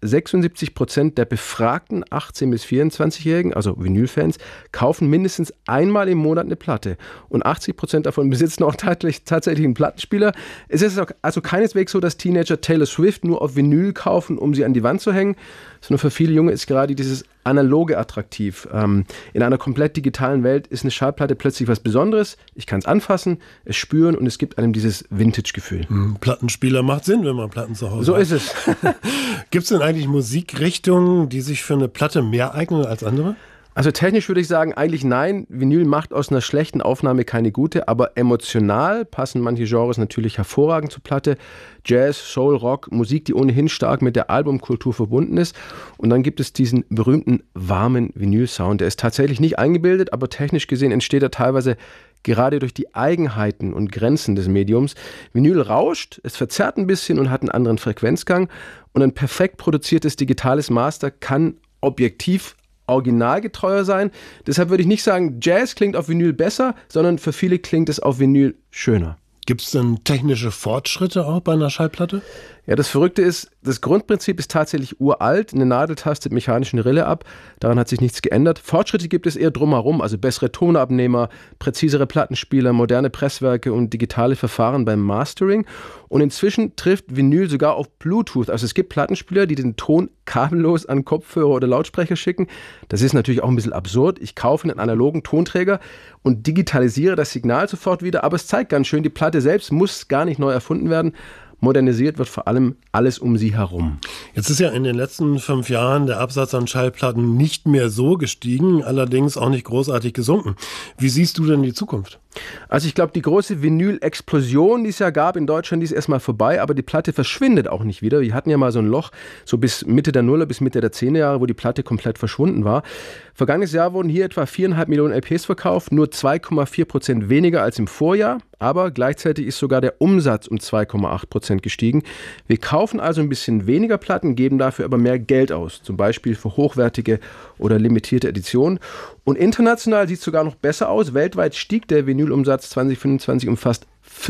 Speaker 1: 76% der befragten 18- bis 24-Jährigen, also Vinylfans, kaufen mindestens einmal im Monat eine Platte. Und 80% davon besitzen auch tatsächlich einen Plattenspieler. Es ist also keineswegs so, dass Teenager Taylor Swift nur auf Vinyl kaufen, um sie an die Wand zu hängen, sondern für viele Junge ist gerade dieses Analoge attraktiv. In einer komplett digitalen Welt ist eine Schallplatte plötzlich was Besonderes. Ich kann es anfassen, es spüren und es gibt einem dieses Vintage-Gefühl.
Speaker 5: Plattenspieler macht Sinn, wenn man Platten zu Hause hat.
Speaker 1: So ist es.
Speaker 5: Gibt es denn eigentlich Musikrichtungen, die sich für eine Platte mehr eignen als andere?
Speaker 1: Also technisch würde ich sagen, eigentlich nein. Vinyl macht aus einer schlechten Aufnahme keine gute, aber emotional passen manche Genres natürlich hervorragend zur Platte. Jazz, Soul, Rock, Musik, die ohnehin stark mit der Albumkultur verbunden ist. Und dann gibt es diesen berühmten warmen Vinyl-Sound. Der ist tatsächlich nicht eingebildet, aber technisch gesehen entsteht er teilweise gerade durch die Eigenheiten und Grenzen des Mediums. Vinyl rauscht, es verzerrt ein bisschen und hat einen anderen Frequenzgang. Und ein perfekt produziertes digitales Master kann objektiv originalgetreuer sein. Deshalb würde ich nicht sagen, Jazz klingt auf Vinyl besser, sondern für viele klingt es auf Vinyl schöner.
Speaker 5: Gibt es denn technische Fortschritte auch bei einer Schallplatte?
Speaker 1: Ja, das Verrückte ist, das Grundprinzip ist tatsächlich uralt. Eine Nadel tastet mechanisch eine Rille ab. Daran hat sich nichts geändert. Fortschritte gibt es eher drumherum, also bessere Tonabnehmer, präzisere Plattenspieler, moderne Presswerke und digitale Verfahren beim Mastering. Und inzwischen trifft Vinyl sogar auf Bluetooth. Also es gibt Plattenspieler, die den Ton kabellos an Kopfhörer oder Lautsprecher schicken. Das ist natürlich auch ein bisschen absurd. Ich kaufe einen analogen Tonträger und digitalisiere das Signal sofort wieder. Aber es zeigt ganz schön, die Platte selbst muss gar nicht neu erfunden werden. Modernisiert wird vor allem alles um sie herum.
Speaker 5: Jetzt ist ja in den letzten 5 Jahren der Absatz an Schallplatten nicht mehr so gestiegen, allerdings auch nicht großartig gesunken. Wie siehst du denn die Zukunft?
Speaker 1: Also ich glaube, die große Vinyl-Explosion, die es ja gab in Deutschland, die ist erstmal vorbei, aber die Platte verschwindet auch nicht wieder. Wir hatten ja mal so ein Loch, so bis Mitte der Nuller, bis Mitte der 10er Jahre, wo die Platte komplett verschwunden war. Vergangenes Jahr wurden hier etwa 4,5 Millionen LPs verkauft, nur 2,4% weniger als im Vorjahr, aber gleichzeitig ist sogar der Umsatz um 2,8% gestiegen. Wir kaufen also ein bisschen weniger Platten, geben dafür aber mehr Geld aus, zum Beispiel für hochwertige oder limitierte Editionen. Und international sieht es sogar noch besser aus. Weltweit stieg der Vinylumsatz 2025 um fast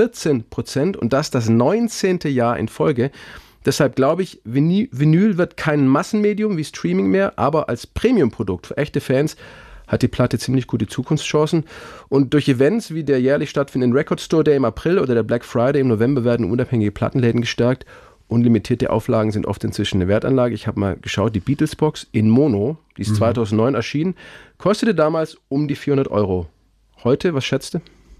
Speaker 1: 14% und das 19. Jahr in Folge. Deshalb glaube ich, Vinyl wird kein Massenmedium wie Streaming mehr, aber als Premium-Produkt für echte Fans hat die Platte ziemlich gute Zukunftschancen. Und durch Events wie der jährlich stattfindenden Record Store Day im April oder der Black Friday im November werden unabhängige Plattenläden gestärkt. Unlimitierte Auflagen sind oft inzwischen eine Wertanlage. Ich habe mal geschaut, die Beatles-Box in Mono, die ist 2009 erschienen, kostete damals um die 400 €. Heute, was schätzt du?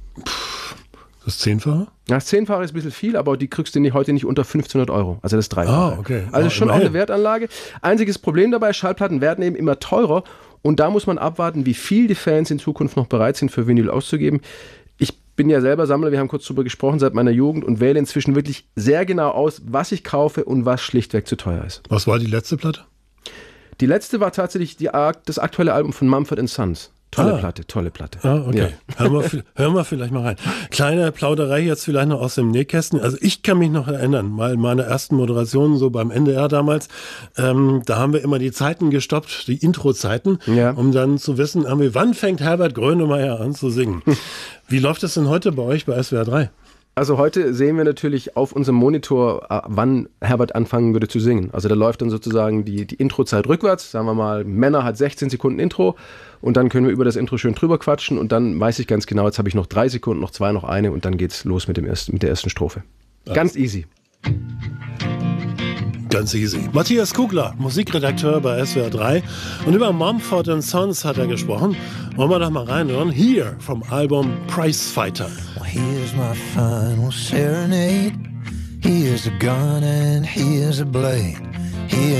Speaker 5: Das 10-fache?
Speaker 1: Ja, das 10-fache ist ein bisschen viel, aber die kriegst du heute nicht unter 1500 €. Also das 3-fache.
Speaker 5: Ah, okay.
Speaker 1: Also schon auch eine Wertanlage. Einziges Problem dabei, Schallplatten werden eben immer teurer. Und da muss man abwarten, wie viel die Fans in Zukunft noch bereit sind, für Vinyl auszugeben. Ich bin ja selber Sammler, wir haben kurz darüber gesprochen, seit meiner Jugend und wähle inzwischen wirklich sehr genau aus, was ich kaufe und was schlichtweg zu teuer ist.
Speaker 5: Was war die letzte Platte?
Speaker 1: Die letzte war tatsächlich das aktuelle Album von Mumford & Sons. Tolle Platte.
Speaker 5: Ah, okay.
Speaker 1: Ja.
Speaker 5: Hören wir vielleicht mal rein. Kleine Plauderei jetzt vielleicht noch aus dem Nähkästchen. Also ich kann mich noch erinnern, mal meine ersten Moderationen so beim NDR damals, da haben wir immer die Zeiten gestoppt, die Intro-Zeiten, um dann zu wissen, wann fängt Herbert Grönemeyer an zu singen. Wie läuft das denn heute bei euch bei SWR 3?
Speaker 1: Also heute sehen wir natürlich auf unserem Monitor, wann Herbert anfangen würde zu singen. Also da läuft dann sozusagen die Introzeit rückwärts. Sagen wir mal, Männer hat 16 Sekunden Intro und dann können wir über das Intro schön drüber quatschen und dann weiß ich ganz genau, jetzt habe ich noch 3 Sekunden, noch 2, noch 1 und dann geht's los mit der ersten Strophe. Ganz easy.
Speaker 5: Ganz easy. Matthias Kugler, Musikredakteur bei SWR 3. Und über Mumford & Sons hat er gesprochen. Wollen wir doch mal reinhören? Here vom Album Prizefighter.
Speaker 2: Well, here's my final serenade. Here's a gun and here's a blade. Here